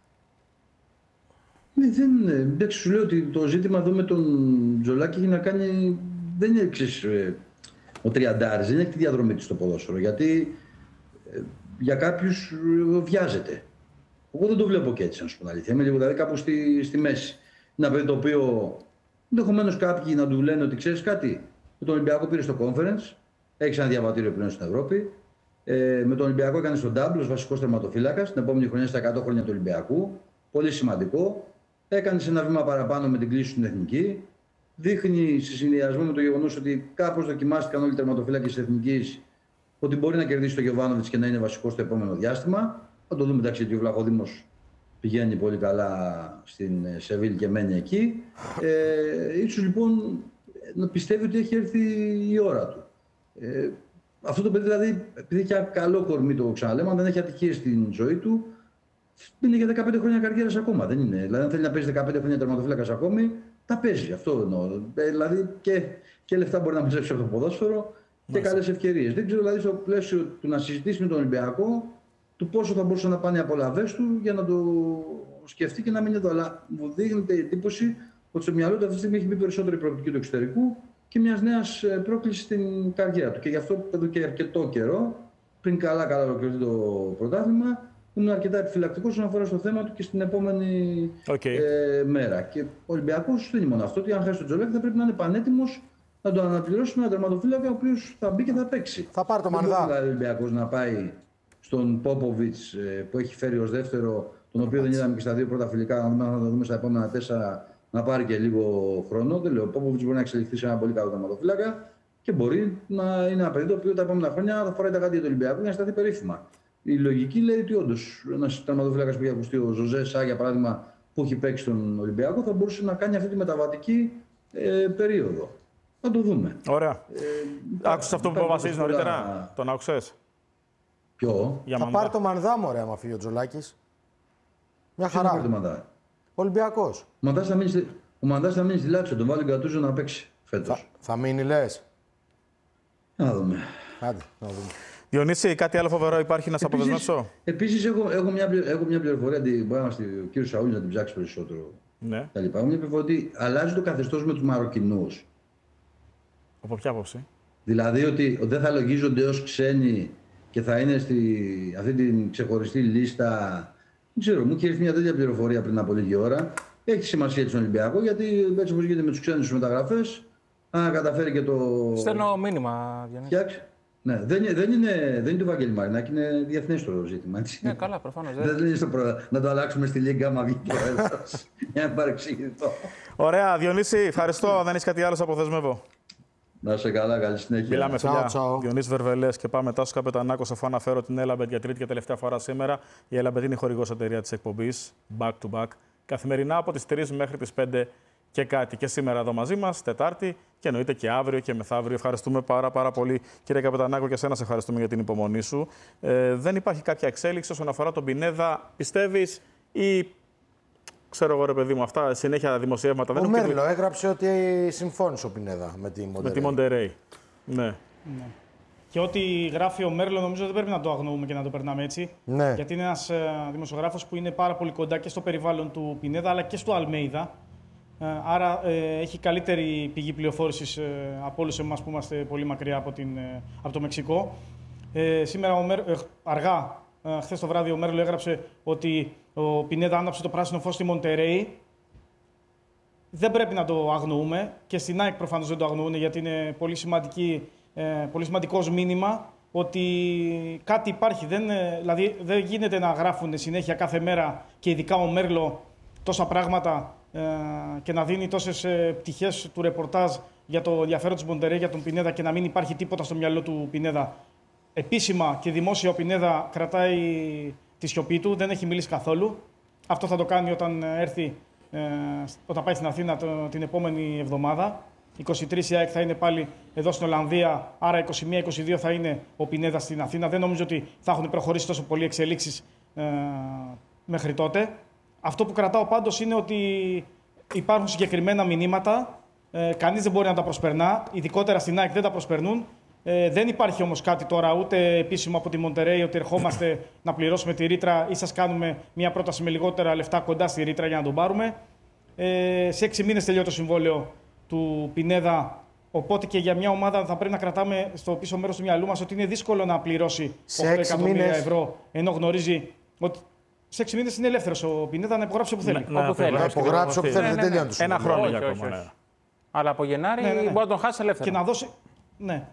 [SPEAKER 5] Εντάξει, σου λέω ότι το ζήτημα εδώ με τον Τζολάκη έχει να κάνει. Δεν είναι εξής. Ο τριαντάρης δεν έχει τη διαδρομή του στο ποδόσφαιρο. Γιατί για κάποιους βιάζεται. Εγώ δεν το βλέπω και έτσι, να σου πω την αλήθεια. Είμαι λίγο δηλαδή κάπου στη μέση. Είναι ένα παιδί το οποίο ενδεχομένως κάποιοι να του λένε ότι ξέρεις κάτι. Με τον Ολυμπιακό πήρε στο conference, έχει ένα διαβατήριο πλέον στην Ευρώπη. Με τον Ολυμπιακό έκανε στον double ως βασικός τερματοφύλακας. Την επόμενη χρονιά στα 100 χρόνια του Ολυμπιακού. Πολύ σημαντικό. Έκανε ένα βήμα παραπάνω με την κλίση στην εθνική. Δείχνει σε συνδυασμό με το γεγονός ότι κάπως δοκιμάστηκαν όλοι οι τερματοφύλακες της εθνικής ότι μπορεί να κερδίσει τον Γιοβάνοβιτς και να είναι βασικός στο επόμενο διάστημα. Θα το δούμε, εντάξει, γιατί ο Βλαχοδήμος πηγαίνει πολύ καλά στην Σεβίλη και μένει εκεί. Ίσως λοιπόν να πιστεύει ότι έχει έρθει η ώρα του. Αυτό το παιδί δηλαδή, επειδή έχει καλό κορμί, το ξαναλέμε, αν δεν έχει ατυχίες στην ζωή του, είναι για 15 χρόνια καριέρας ακόμα. Δεν είναι. Δηλαδή, αν θέλει να παίζει 15 χρόνια τερματοφύλακας ακόμη, τα παίζει. Αυτό εννοώ. Δηλαδή και λεφτά μπορεί να μαζέψει από το ποδόσφαιρο και καλές ευκαιρίες. Δεν ξέρω δηλαδή στο πλαίσιο του να συζητήσει με τον Ολυμπιακό του πόσο θα μπορούσαν να πάνε οι απολαυές του για να το σκεφτεί και να μείνει εδώ. Αλλά μου δίνεται η εντύπωση ότι στο μυαλό του αυτή τη στιγμή έχει μπει περισσότερο η προοπτική του εξωτερικού και μια νέα πρόκληση στην καριέρα του. Και γι' αυτό εδώ και αρκετό καιρό, πριν καλά ολοκληρωθεί το πρωτάθλημα, ήμουν αρκετά επιφυλακτικό όσον αφορά στο θέμα του και στην επόμενη μέρα. Και ο Ολυμπιακός δεν είναι μόνο αυτό, ότι αν χάσει τον Τζολάκη θα πρέπει να είναι πανέτοιμος να το αναπληρώσει με έναν τερματοφύλακα ο οποίος θα μπει και θα παίξει.
[SPEAKER 3] Θα πάρει το Μανδά.
[SPEAKER 5] Δεν μπορεί ο Ολυμπιακός να πάει στον Πόποβιτς που έχει φέρει ως δεύτερο, τον οποίο δεν είδαμε και στα δύο πρώτα φιλικά, να το δούμε στα επόμενα 4, να πάρει και λίγο χρόνο. Δεν λέω, ο Πόποβιτς μπορεί να εξελιχθεί σε ένα πολύ καλό τερματοφύλακα και μπορεί να είναι ένα παιδί το οποίο τα επόμενα χρόνια θα φοράει τα γάντια του Ολυμπιακού για να σταθεί περίφημα. Η λογική λέει ότι όντως ένας τερματοφύλακας που έχει ακουστεί, ο Ζωζέ Σά για παράδειγμα, που έχει παίξει στον Ολυμπιακό, θα μπορούσε να κάνει αυτή τη μεταβατική περίοδο. Θα το δούμε.
[SPEAKER 4] Ωραία. Άκουσες αυτό που είπε ο Βασίλης νωρίτερα, τον άκουσες?
[SPEAKER 5] Ποιο?
[SPEAKER 3] Θα πάρει το Μανδά, μωρέ, άμα φύγει ο Τζολάκης. Μια χαρά. Ολυμπιακός.
[SPEAKER 5] Ο Μανδάς θα μείνει στη Λάτσιο, τον βάλει Γκατούζο να παίξει φέτος.
[SPEAKER 3] Θα μείνει, λες?
[SPEAKER 5] Να δούμε.
[SPEAKER 3] Άντε, να δούμε.
[SPEAKER 4] Διονύση, κάτι άλλο φοβερό υπάρχει να σε αποδεσμεύσω?
[SPEAKER 5] Επίσης, έχω μια πληροφορία, μπορεί να ο κύριος Σαούλης να την ψάξει περισσότερο.
[SPEAKER 4] Ναι.
[SPEAKER 5] Έχω μια πληροφορία ότι αλλάζει το καθεστώς με τους Μαροκινούς.
[SPEAKER 4] Από ποια άποψη?
[SPEAKER 5] Δηλαδή ότι δεν θα λογίζονται ως ξένοι και θα είναι αυτή την ξεχωριστή λίστα. Δεν ξέρω, μου είχε έρθει μια τέτοια πληροφορία πριν από λίγη ώρα. Έχει σημασία στον Ολυμπιακό, γιατί έτσι όπως γίνεται με τους ξένους μεταγραφές, αν καταφέρει και το.
[SPEAKER 1] Στέλνω μήνυμα, Διονύση.
[SPEAKER 5] Ναι, δεν είναι του Βαγγέλη Μαρινάκη, είναι διεθνές το ζήτημα. Έτσι.
[SPEAKER 1] Ναι, καλά, προφανώς.
[SPEAKER 5] Δεν είναι να το αλλάξουμε στη Λίγκα, άμα βγει και ο Έλληνας. Για να παρεξηγηθώ.
[SPEAKER 4] Ωραία, Διονύση, ευχαριστώ. Δεν έχεις κάτι άλλο, σε αποδεσμεύω.
[SPEAKER 5] Να είσαι καλά, καλή συνέχεια.
[SPEAKER 4] Μιλάμε, φιλιά. Διονύση Βερβελές και πάμε Τάσος Καπετανάκος, αφού αναφέρω την Έλαμπετ για τρίτη και τελευταία φορά σήμερα. Η Έλαμπετ είναι χορηγός εταιρεία της εκπομπής, back to back, καθημερινά από τις 3 μέχρι τις 5 και κάτι. Και σήμερα εδώ μαζί μας, Τετάρτη, και εννοείται και αύριο και μεθαύριο. Ευχαριστούμε πάρα πολύ, κύριε Καπετανάκο, και εσένα σε ευχαριστούμε για την υπομονή σου. Δεν υπάρχει κάποια εξέλιξη όσον αφορά τον Πινέδα, πιστεύεις, ή ξέρω εγώ, ρε παιδί μου, αυτά συνέχεια δημοσιεύματα?
[SPEAKER 3] Ο Μέρλο έγραψε ότι συμφώνησε ο Πινέδα με τη Μοντερέι.
[SPEAKER 4] Ναι.
[SPEAKER 6] Και ό,τι γράφει ο Μέρλο, νομίζω δεν πρέπει να το αγνοούμε και να το περνάμε έτσι.
[SPEAKER 3] Ναι.
[SPEAKER 6] Γιατί είναι ένας δημοσιογράφος που είναι πάρα πολύ κοντά και στο περιβάλλον του Πινέδα αλλά και στο Αλμέιδα. Άρα έχει καλύτερη πηγή πληροφόρησης από όλους εμάς που είμαστε πολύ μακριά από το Μεξικό. Σήμερα, αργά, χθες το βράδυ, ο Μέρλο έγραψε ότι ο Πινέδα άναψε το πράσινο φως στη Μοντερέι. Δεν πρέπει να το αγνοούμε και στην ΑΕΚ προφανώς δεν το αγνοούν, γιατί είναι πολύ σημαντικός μήνυμα ότι κάτι υπάρχει. Δηλαδή δεν γίνεται να γράφουν συνέχεια κάθε μέρα και ειδικά ο Μέρλο τόσα πράγματα και να δίνει τόσες πτυχές του ρεπορτάζ για το ενδιαφέρον της Μοντερέι, για τον Πινέδα, και να μην υπάρχει τίποτα στο μυαλό του Πινέδα. Επίσημα και δημόσια ο Πινέδα κρατάει τη σιωπή του, δεν έχει μιλήσει καθόλου. Αυτό θα το κάνει όταν πάει στην Αθήνα την επόμενη εβδομάδα. 23 η ΑΕΚ θα είναι πάλι εδώ στην Ολλανδία, άρα 21-22 θα είναι ο Πινέδα στην Αθήνα. Δεν νομίζω ότι θα έχουν προχωρήσει τόσο πολύ εξελίξεις μέχρι τότε. Αυτό που κρατάω πάντως είναι ότι υπάρχουν συγκεκριμένα μηνύματα. Κανείς δεν μπορεί να τα προσπερνά, ειδικότερα στην ΑΕΚ δεν τα προσπερνούν. Δεν υπάρχει όμως κάτι τώρα ούτε επίσημο από τη Μοντερέι ότι ερχόμαστε να πληρώσουμε τη ρήτρα ή σας κάνουμε μια πρόταση με λιγότερα λεφτά κοντά στη ρήτρα για να τον πάρουμε. Σε 6 μήνες τελειώνει το συμβόλαιο του Πινέδα. Οπότε και για μια ομάδα θα πρέπει να κρατάμε στο πίσω μέρος του μυαλού μας ότι είναι δύσκολο να πληρώσει 8 εκατομμύρια ευρώ, ενώ γνωρίζει ότι σε 6 μήνες είναι ελεύθερος ο Πινέδα να υπογράψει όπου θέλει.
[SPEAKER 3] Να υπογράψει όπου θέλει, δεν τελειώνει το
[SPEAKER 4] Ένα χρόνο για
[SPEAKER 1] όχι.
[SPEAKER 4] ακόμα.
[SPEAKER 1] Αλλά από Γενάρη μπορεί να τον χάσει ελεύθερα.
[SPEAKER 6] Και να δώσει. Ναι.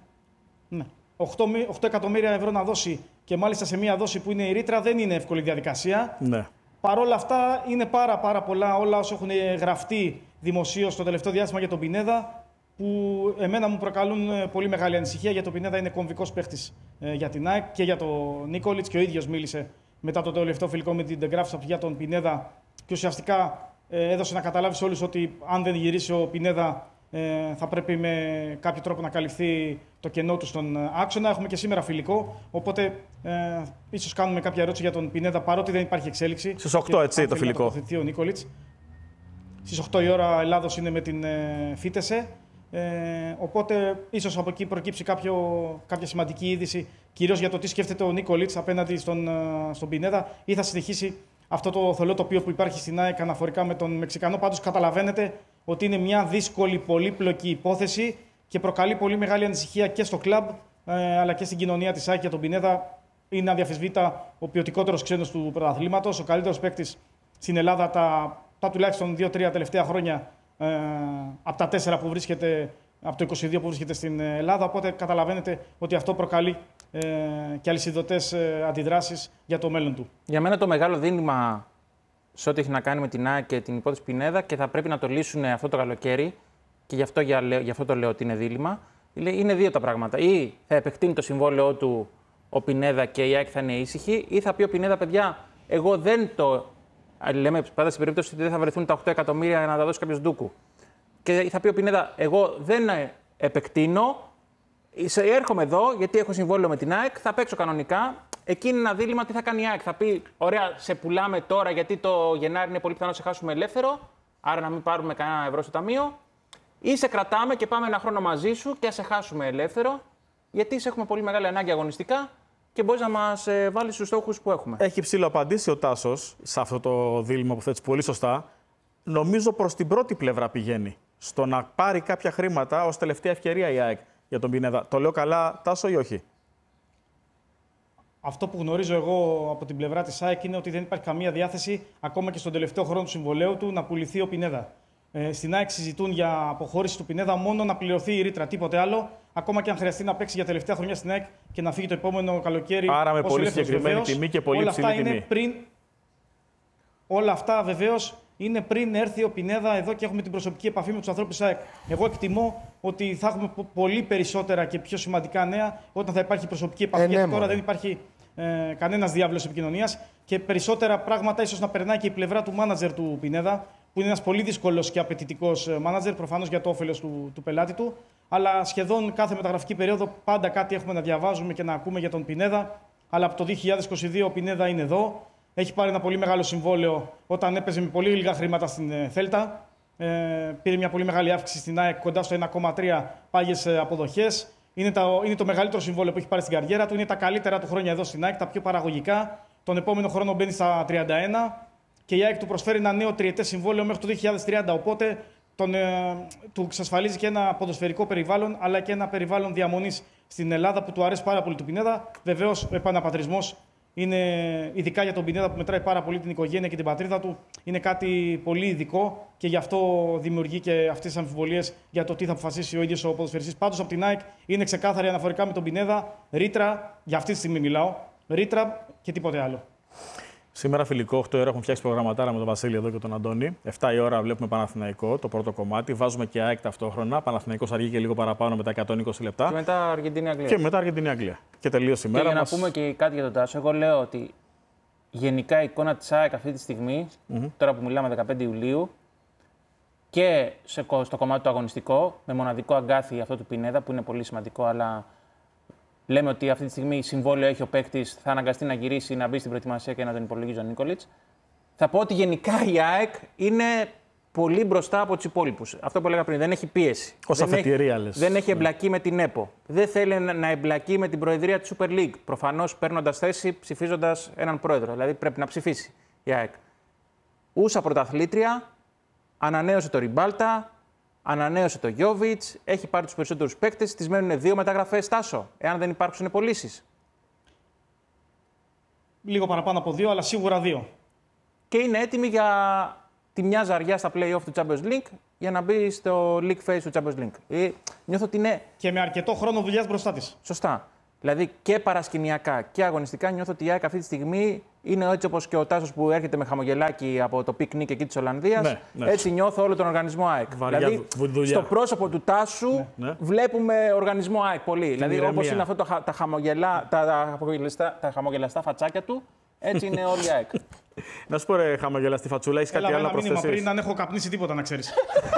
[SPEAKER 6] 8 εκατομμύρια ευρώ να δώσει και μάλιστα σε μία δόση που είναι η ρήτρα δεν είναι εύκολη διαδικασία.
[SPEAKER 4] Ναι.
[SPEAKER 6] Παρ' όλα αυτά είναι πάρα πολλά όλα όσα έχουν γραφτεί δημοσίως το τελευταίο διάστημα για τον Πινέδα που εμένα μου προκαλούν πολύ μεγάλη ανησυχία γιατί ο Πινέδα είναι κομβικός παίχτης για την ΑΕΚ και για τον Νίκολιτς και ο ίδιος μίλησε μετά το τελευταίο φιλικό με την The Graphs για τον Πινέδα και ουσιαστικά έδωσε να καταλάβει σε όλους ότι αν δεν γυρίσει ο Πινέδα θα πρέπει με κάποιο τρόπο να καλυφθεί το κενό του στον άξονα. Έχουμε και σήμερα φιλικό, οπότε ίσως κάνουμε κάποια ερώτηση για τον Πινέδα παρότι δεν υπάρχει εξέλιξη.
[SPEAKER 4] Στις 8 έτσι το φιλικό.
[SPEAKER 6] Να τοποθετηθεί ο Νίκολιτς. Στις 8 η ώρα Ελλάδος είναι με την Φίτεσε. Οπότε ίσως από εκεί προκύψει κάποια σημαντική είδηση, κυρίως για το τι σκέφτεται ο Νίκολιτς απέναντι στον Πινέδα ή θα συνεχίσει αυτό το θολό τοπίο που υπάρχει στην ΑΕΚ αναφορικά με τον Μεξικανό. Πάντως καταλαβαίνετε ότι είναι μια δύσκολη, πολύπλοκη υπόθεση και προκαλεί πολύ μεγάλη ανησυχία και στο κλαμπ αλλά και στην κοινωνία της ΑΕΚ για τον Πινέδα. Είναι αδιαφυσβήτητα ο ποιοτικότερος ξένος του πρωταθλήματος, ο καλύτερος παίκτης στην Ελλάδα τα τουλάχιστον 2-3 τελευταία χρόνια από τα 4 που βρίσκεται, από το 22 που βρίσκεται στην Ελλάδα. Οπότε καταλαβαίνετε ότι αυτό προκαλεί και αλυσιδωτές αντιδράσεις για το μέλλον του.
[SPEAKER 1] Για μένα το μεγάλο δίλημμα σε ό,τι έχει να κάνει με την ΑΕΚ και την υπόθεση Πινέδα και θα πρέπει να το λύσουν αυτό το καλοκαίρι και γι' αυτό το λέω ότι είναι δίλημμα. Είναι δύο τα πράγματα. Ή θα επεκτείνει το συμβόλαιό του ο Πινέδα και η ΑΕΚ θα είναι ήσυχη, ή θα πει ο Πινέδα, παιδιά, εγώ δεν το. Λέμε πάντα στην περίπτωση ότι δεν θα βρεθούν τα 8 εκατομμύρια για να τα δώσει κάποιο ντούκου. Και θα πει ο Πινέδα, εγώ δεν επεκτείνω, έρχομαι εδώ γιατί έχω συμβόλαιο με την ΑΕΚ, θα παίξω κανονικά. Εκεί είναι ένα δίλημμα τι θα κάνει η ΑΕΚ. Θα πει, ωραία, σε πουλάμε τώρα γιατί το Γενάρη είναι πολύ πιθανό να σε χάσουμε ελεύθερο, άρα να μην πάρουμε κανένα ευρώ στο ταμείο. Ή σε κρατάμε και πάμε ένα χρόνο μαζί σου και ας σε χάσουμε ελεύθερο, γιατί σε έχουμε πολύ μεγάλη ανάγκη αγωνιστικά και μπορείς να μας βάλεις στους στόχους που έχουμε.
[SPEAKER 4] Έχει ψηλοαπαντήσει ο Τάσος σε αυτό το δίλημμα που θέτεις πολύ σωστά. Νομίζω προς την πρώτη πλευρά πηγαίνει. Στο να πάρει κάποια χρήματα ως τελευταία ευκαιρία η ΑΕΚ για τον Πινέδα. Το λέω καλά, Τάσο, ή όχι?
[SPEAKER 6] Αυτό που γνωρίζω εγώ από την πλευρά της ΑΕΚ είναι ότι δεν υπάρχει καμία διάθεση, ακόμα και στον τελευταίο χρόνο του συμβολέου του, να πουληθεί ο Πινέδα. Στην ΑΕΚ συζητούν για αποχώρηση του Πινέδα μόνο να πληρωθεί η ρήτρα, τίποτε άλλο. Ακόμα και αν χρειαστεί να παίξει για τελευταία χρονιά στην ΑΕΚ και να φύγει το επόμενο καλοκαίρι.
[SPEAKER 4] Άρα με πολύ συγκεκριμένη τιμή και πολύ ψηλή τιμή.
[SPEAKER 6] Όλα αυτά βεβαίως είναι πριν έρθει ο Πινέδα εδώ και έχουμε την προσωπική επαφή με τους ανθρώπους της ΑΕΚ. Εγώ εκτιμώ ότι θα έχουμε πολύ περισσότερα και πιο σημαντικά νέα όταν θα υπάρχει προσωπική επαφή. Γιατί τώρα δεν υπάρχει κανένας διάβλος επικοινωνίας και περισσότερα πράγματα ίσως να περνάει και η πλευρά του μάνατζερ του Πινέδα, που είναι ένας πολύ δύσκολος και απαιτητικός μάνατζερ, προφανώς για το όφελος του πελάτη του. Αλλά σχεδόν κάθε μεταγραφική περίοδο πάντα κάτι έχουμε να διαβάζουμε και να ακούμε για τον Πινέδα. Αλλά από το 2022 ο Πινέδα είναι εδώ. Έχει πάρει ένα πολύ μεγάλο συμβόλαιο όταν έπαιζε με πολύ λίγα χρήματα στην Θέλτα. Πήρε μια πολύ μεγάλη αύξηση στην ΑΕΚ, κοντά στο 1,3 πάγιες αποδοχές. Είναι το μεγαλύτερο συμβόλαιο που έχει πάρει στην καριέρα του. Είναι τα καλύτερα του χρόνια εδώ στην ΑΕΚ, τα πιο παραγωγικά. Τον επόμενο χρόνο μπαίνει στα 31 και η ΑΕΚ του προσφέρει ένα νέο τριετές συμβόλαιο μέχρι το 2030. Οπότε του εξασφαλίζει και ένα ποδοσφαιρικό περιβάλλον, αλλά και ένα περιβάλλον διαμονής στην Ελλάδα που του αρέσει πάρα πολύ του Πινέδα. Βεβαίως, ο επαναπατρισμός είναι, ειδικά για τον Πινέδα που μετράει πάρα πολύ την οικογένεια και την πατρίδα του, είναι κάτι πολύ ειδικό και γι' αυτό δημιουργεί και αυτές τις αμφιβολίες για το τι θα αποφασίσει ο ίδιος ο ποδοσφαιριστής. Πάντως, από την ΑΕΚ είναι ξεκάθαρη αναφορικά με τον Πινέδα, ρήτρα, για αυτή τη στιγμή μιλάω, ρήτρα και τίποτε άλλο.
[SPEAKER 4] Σήμερα φιλικό, 8 ώρα έχουμε φτιάξει προγραμματάρα με τον Βασίλη εδώ και τον Αντώνη. 7 η ώρα βλέπουμε Παναθηναϊκό, το πρώτο κομμάτι. Βάζουμε και ΑΕΚ ταυτόχρονα. Παναθηναϊκός αργεί και λίγο παραπάνω με τα 120 λεπτά.
[SPEAKER 1] Και μετά Αργεντινή-Αγγλία.
[SPEAKER 4] Και μετά Αργεντινή-Αγγλία. Και τελείωσε η μέρα.
[SPEAKER 1] Και για να πούμε και κάτι για τον Τάσο, εγώ λέω ότι γενικά η εικόνα της ΑΕΚ αυτή τη στιγμή, τώρα που μιλάμε 15 Ιουλίου, και στο κομμάτι του αγωνιστικό, με μοναδικό αγκάθι αυτό του Πινέδα που είναι πολύ σημαντικό, αλλά λέμε ότι αυτή τη στιγμή συμβόλαιο έχει ο παίκτης, θα αναγκαστεί να γυρίσει, να μπει στην προετοιμασία και να τον υπολογίζει ο Νίκολιτς. Θα πω ότι γενικά η ΑΕΚ είναι πολύ μπροστά από τους υπόλοιπους. Αυτό που έλεγα πριν, δεν έχει πίεση.
[SPEAKER 4] Ως αφετηρία, λες.
[SPEAKER 1] Δεν έχει εμπλακεί με την ΕΠΟ. Δεν θέλει να εμπλακεί με την προεδρία της Super League. Προφανώς παίρνοντας θέση, ψηφίζοντας έναν πρόεδρο. Δηλαδή πρέπει να ψηφίσει η ΑΕΚ. Ούσα πρωταθλήτρια, ανανέωσε το Ριμπάλτα, ανανέωσε το Γιόβιτς, έχει πάρει τους περισσότερους παίκτες. Της μένουν 2 μεταγραφές, Τάσο, εάν δεν υπάρξουν πωλήσεις.
[SPEAKER 6] Λίγο παραπάνω από 2, αλλά σίγουρα 2.
[SPEAKER 1] Και είναι έτοιμη για τη μια ζαριά στα play-off του Champions League για να μπει στο League Phase του Champions League. Νιώθω ότι είναι.
[SPEAKER 6] Και με αρκετό χρόνο δουλειάς μπροστά της.
[SPEAKER 1] Σωστά. Δηλαδή και παρασκηνιακά και αγωνιστικά νιώθω ότι η ΑΕΚ αυτή τη στιγμή είναι έτσι όπως και ο Τάσος που έρχεται με χαμογελάκι από το πικνίκ εκεί της Ολλανδίας. Ναι. Έτσι νιώθω όλο τον οργανισμό ΑΕΚ.
[SPEAKER 4] Βαριά
[SPEAKER 1] δηλαδή στο πρόσωπο του Τάσου βλέπουμε οργανισμό ΑΕΚ πολύ. Δηλαδή όπως είναι αυτό τα χαμογελαστά φατσάκια του, έτσι είναι όλη η ΑΕΚ.
[SPEAKER 4] Να σου πω ρε χαμογελαστή φατσούλα, έχεις κάτι άλλο να προσθέσεις?
[SPEAKER 6] Πριν αν έχω καπνίσει τίποτα να ξέρεις.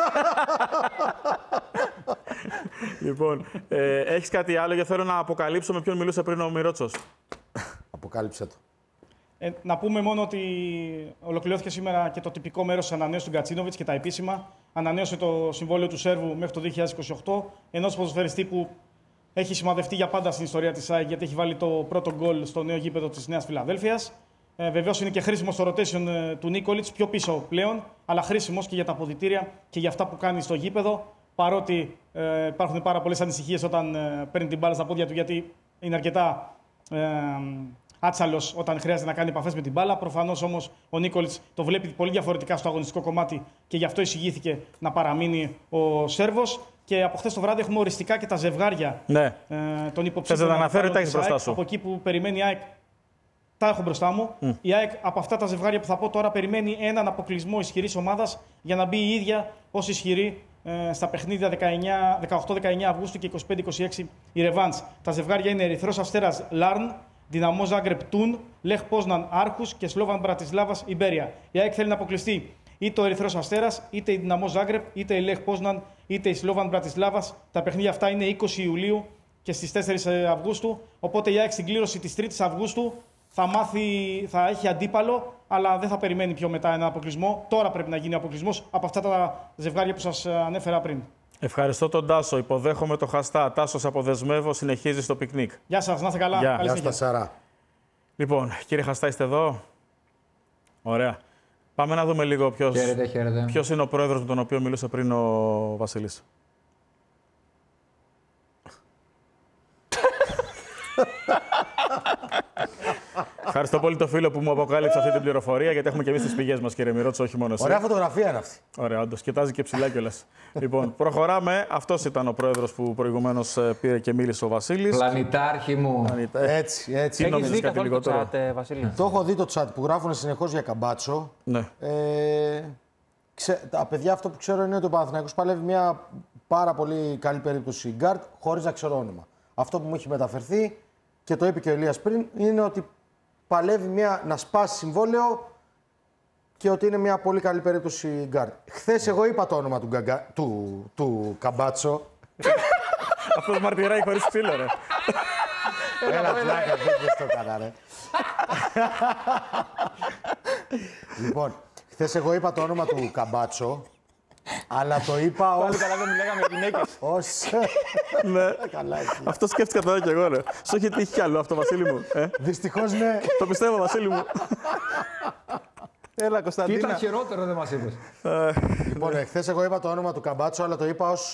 [SPEAKER 4] Λοιπόν, έχεις κάτι άλλο γιατί θέλω να αποκαλύψω με ποιον μιλούσε πριν ο Μιρότσος?
[SPEAKER 3] Αποκάλυψε το.
[SPEAKER 6] Να πούμε μόνο ότι ολοκληρώθηκε σήμερα και το τυπικό μέρος της ανανέωσης του Γκατσίνοβιτς και τα επίσημα. Ανανέωσε το συμβόλαιο του Σέρβου μέχρι το 2028, ενός ποδοσφαιριστή που έχει σημαδευτεί για πάντα στην ιστορία της ΑΕΚ γιατί έχει βάλει το πρώτο γκολ στο νέο γήπεδο της Νέας Φιλαδέλφειας. Βεβαίως είναι και χρήσιμο στο rotation του Νίκολιτς, πιο πίσω πλέον, αλλά χρήσιμος και για τα αποδυτήρια και για αυτά που κάνει στο γήπεδο. Παρότι υπάρχουν πάρα πολλές ανησυχίες όταν παίρνει την μπάλα στα πόδια του, γιατί είναι αρκετά άτσαλος όταν χρειάζεται να κάνει επαφές με την μπάλα. Προφανώς όμως ο Νίκολιτς το βλέπει πολύ διαφορετικά στο αγωνιστικό κομμάτι και γι' αυτό εισηγήθηκε να παραμείνει ο Σέρβος. Και από χθες το βράδυ έχουμε οριστικά και τα ζευγάρια των υποψήφιων.
[SPEAKER 4] Θα τα αναφέρω ή τα έχεις μπροστά σου?
[SPEAKER 6] Από εκεί που περιμένει η ΑΕΚ. Τα έχω μπροστά μου. Η ΑΕΚ από αυτά τα ζευγάρια που θα πω τώρα περιμένει έναν αποκλεισμό ισχυρής ομάδας για να μπει η ίδια ως ισχυρή στα παιχνίδια 18-19 Αυγούστου και 25-26 η Ρεβάνς. Τα ζευγάρια είναι Ερυθρός Αστέρας Λάρν, Δυναμό Ζάγκρεπ Τούν, Λεχ Πόσναν Άρχους και Σλόβαν Μπρατισλάβας Ιμπέρια. Η ΑΕΚ θέλει να αποκλειστεί είτε ο Ερυθρός Αστέρας, είτε η Δυναμό Ζάγκρεπ, είτε η Λεχ Πόσναν, είτε η Σλόβαν Μπρατισλάβας. Τα παιχνίδια αυτά είναι 20 Ιουλίου και στις 4 Αυγούστου. Οπότε η ΑΕΚ στην κλήρωση της 3ης Αυγούστου θα έχει αντίπαλο, αλλά δεν θα περιμένει πιο μετά έναν αποκλεισμό. Τώρα πρέπει να γίνει ο αποκλεισμός από αυτά τα ζευγάρια που σας ανέφερα πριν.
[SPEAKER 4] Ευχαριστώ τον Τάσο. Υποδέχομαι το χαστά. Τάσος αποδεσμεύω, συνεχίζει στο πικνίκ.
[SPEAKER 6] Γεια σας, να είστε καλά.
[SPEAKER 3] Γεια σας, Σαρά.
[SPEAKER 4] Λοιπόν, κύριε Χαστά, είστε εδώ? Ωραία. Πάμε να δούμε λίγο ποιος είναι ο πρόεδρος με τον οποίο μιλούσε πριν ο Βασίλης. Ευχαριστώ πολύ το φίλο που μου αποκάλυψε αυτή την πληροφορία, γιατί έχουμε και εμείς τις πηγές μας, κύριε Μιρότσο, όχι μόνο εσύ.
[SPEAKER 3] Ωραία φωτογραφία είναι αυτή.
[SPEAKER 4] Ωραία, όντως. Κοιτάζει και ψηλά κιόλας. Λοιπόν, προχωράμε. Αυτός ήταν ο πρόεδρος που προηγουμένως πήρε και μίλησε ο Βασίλης.
[SPEAKER 7] Πλανητάρχη μου.
[SPEAKER 3] Έτσι.
[SPEAKER 1] Έχεις δει καθόλου το chat, Βασίλη?
[SPEAKER 3] Το έχω δει το chat που γράφουν συνεχώς για Καμπάτσο.
[SPEAKER 4] Ναι.
[SPEAKER 3] Τα παιδιά, αυτό που ξέρω είναι ότι ο Παναθηναϊκός παλεύει μια πάρα πολύ καλή περίπτωση γκάρτ, χωρίς να ξέρω όνομα. Αυτό που μου έχει μεταφερθεί και το είπε και ο Ηλίας πριν, είναι ότι παλεύει να σπάσει συμβόλαιο και ότι είναι μια πολύ καλή περίπτωση γκάρτ. Χθες εγώ είπα το όνομα του Καμπάτσο.
[SPEAKER 4] Αυτός μαρτυράει χωρίς φίλο, ρε.
[SPEAKER 3] Έλα πλάκα, δεν το έκανα, ρε. Λοιπόν, χθες εγώ είπα το όνομα του Καμπάτσο, αλλά το είπα ως...
[SPEAKER 1] Πάλι καλά δεν μιλάγαμε γυναίκες.
[SPEAKER 4] Ναι. Αυτό σκέφτηκα τώρα κι εγώ, ρε. Σου έχει τύχει κι άλλο αυτό, Βασίλη μου?
[SPEAKER 3] Δυστυχώς ναι.
[SPEAKER 4] Το πιστεύω, Βασίλη μου.
[SPEAKER 1] Έλα,
[SPEAKER 7] Τι
[SPEAKER 1] Κωνσταντίνα.
[SPEAKER 7] ήταν χειρότερο, δεν μας είπες?
[SPEAKER 3] Λοιπόν, χθες εγώ είπα το όνομα του Καμπάτσο, αλλά το είπα ως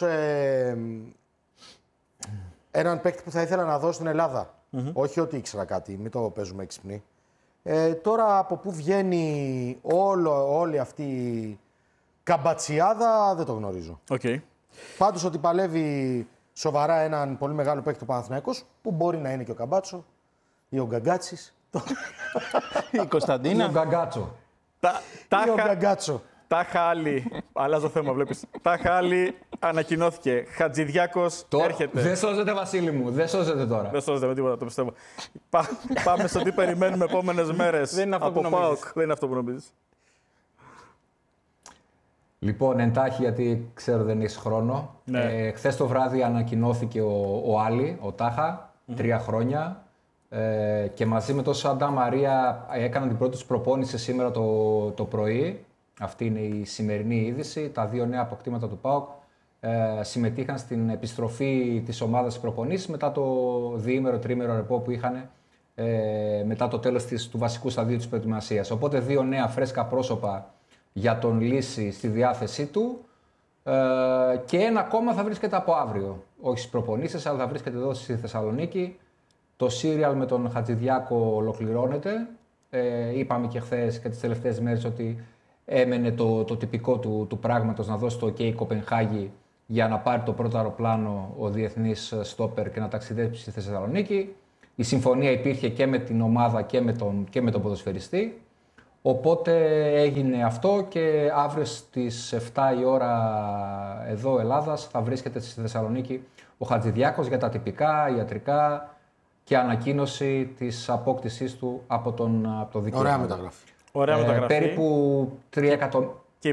[SPEAKER 3] έναν παίκτη που θα ήθελα να δω στην Ελλάδα. Όχι ότι ήξερα κάτι, μην το παίζουμε έξυπνοι. Τώρα από πού βγαίνει όλη αυτή η καμπατσιάδα δεν το γνωρίζω.
[SPEAKER 4] Okay.
[SPEAKER 3] Πάντως ότι παλεύει σοβαρά έναν πολύ μεγάλο παίκτη του Παναθηναϊκός, που μπορεί να είναι και ο Καμπάτσο ή ο Γκαγκάτσης.
[SPEAKER 1] Η Κωνσταντίνα.
[SPEAKER 7] Ο Γκαγκάτσο.
[SPEAKER 3] Ή ο Γκαγκάτσο.
[SPEAKER 4] Τάχα άλλη. Αλλάζω θέμα, βλέπεις. Τάχα άλλη ανακοινώθηκε. Χατζηδιάκος έρχεται.
[SPEAKER 7] Δεν σώζεται, Βασίλη μου. Δεν σώζεται τώρα.
[SPEAKER 4] Δεν σώζεται με τίποτα, το πιστεύω. Πάμε στο τι περιμένουμε επόμενες μέρες.
[SPEAKER 1] Δεν είναι αυτό
[SPEAKER 4] από
[SPEAKER 1] που
[SPEAKER 4] ΠΑΟΚ.
[SPEAKER 1] νομίζεις.
[SPEAKER 4] Δεν είναι αυτό που νομίζεις.
[SPEAKER 7] Λοιπόν, εντάχει, γιατί ξέρω δεν έχεις χρόνο.
[SPEAKER 4] Ναι.
[SPEAKER 7] Χθες το βράδυ ανακοινώθηκε ο Άλλη, ο Τάχα. 3 χρόνια. Και μαζί με τον Σαντά Μαρία έκαναν την πρώτη τους προπόνηση σήμερα το πρωί. Αυτή είναι η σημερινή είδηση. Τα 2 νέα αποκτήματα του ΠΑΟΚ συμμετείχαν στην επιστροφή της ομάδας στις προπονήσεις μετά το διήμερο-τρίμερο ρεπό που είχαν μετά το τέλος του βασικού σταδίου της προετοιμασίας. Οπότε 2 νέα φρέσκα πρόσωπα για τον Λύση στη διάθεσή του και ένα ακόμα θα βρίσκεται από αύριο. Όχι στις προπονήσεις, αλλά θα βρίσκεται εδώ στη Θεσσαλονίκη. Το σύριαλ με τον Χατζηδιάκο ολοκληρώνεται. Είπαμε και χθες και τις τελευταίες μέρες ότι έμενε το τυπικό του πράγματος να δώσει το OK Κοπενχάγη για να πάρει το πρώτο αεροπλάνο ο διεθνής στόπερ και να ταξιδέψει στη Θεσσαλονίκη. Η συμφωνία υπήρχε και με την ομάδα και με τον ποδοσφαιριστή. Οπότε έγινε αυτό και αύριο στις 7 η ώρα εδώ Ελλάδας θα βρίσκεται στη Θεσσαλονίκη ο Χατζηδιάκος για τα τυπικά, ιατρικά και ανακοίνωση της απόκτησής του από το δικαίωμα.
[SPEAKER 3] Ωραία μεταγραφή.
[SPEAKER 4] Ωραία μεταγραφή.
[SPEAKER 7] Περίπου 3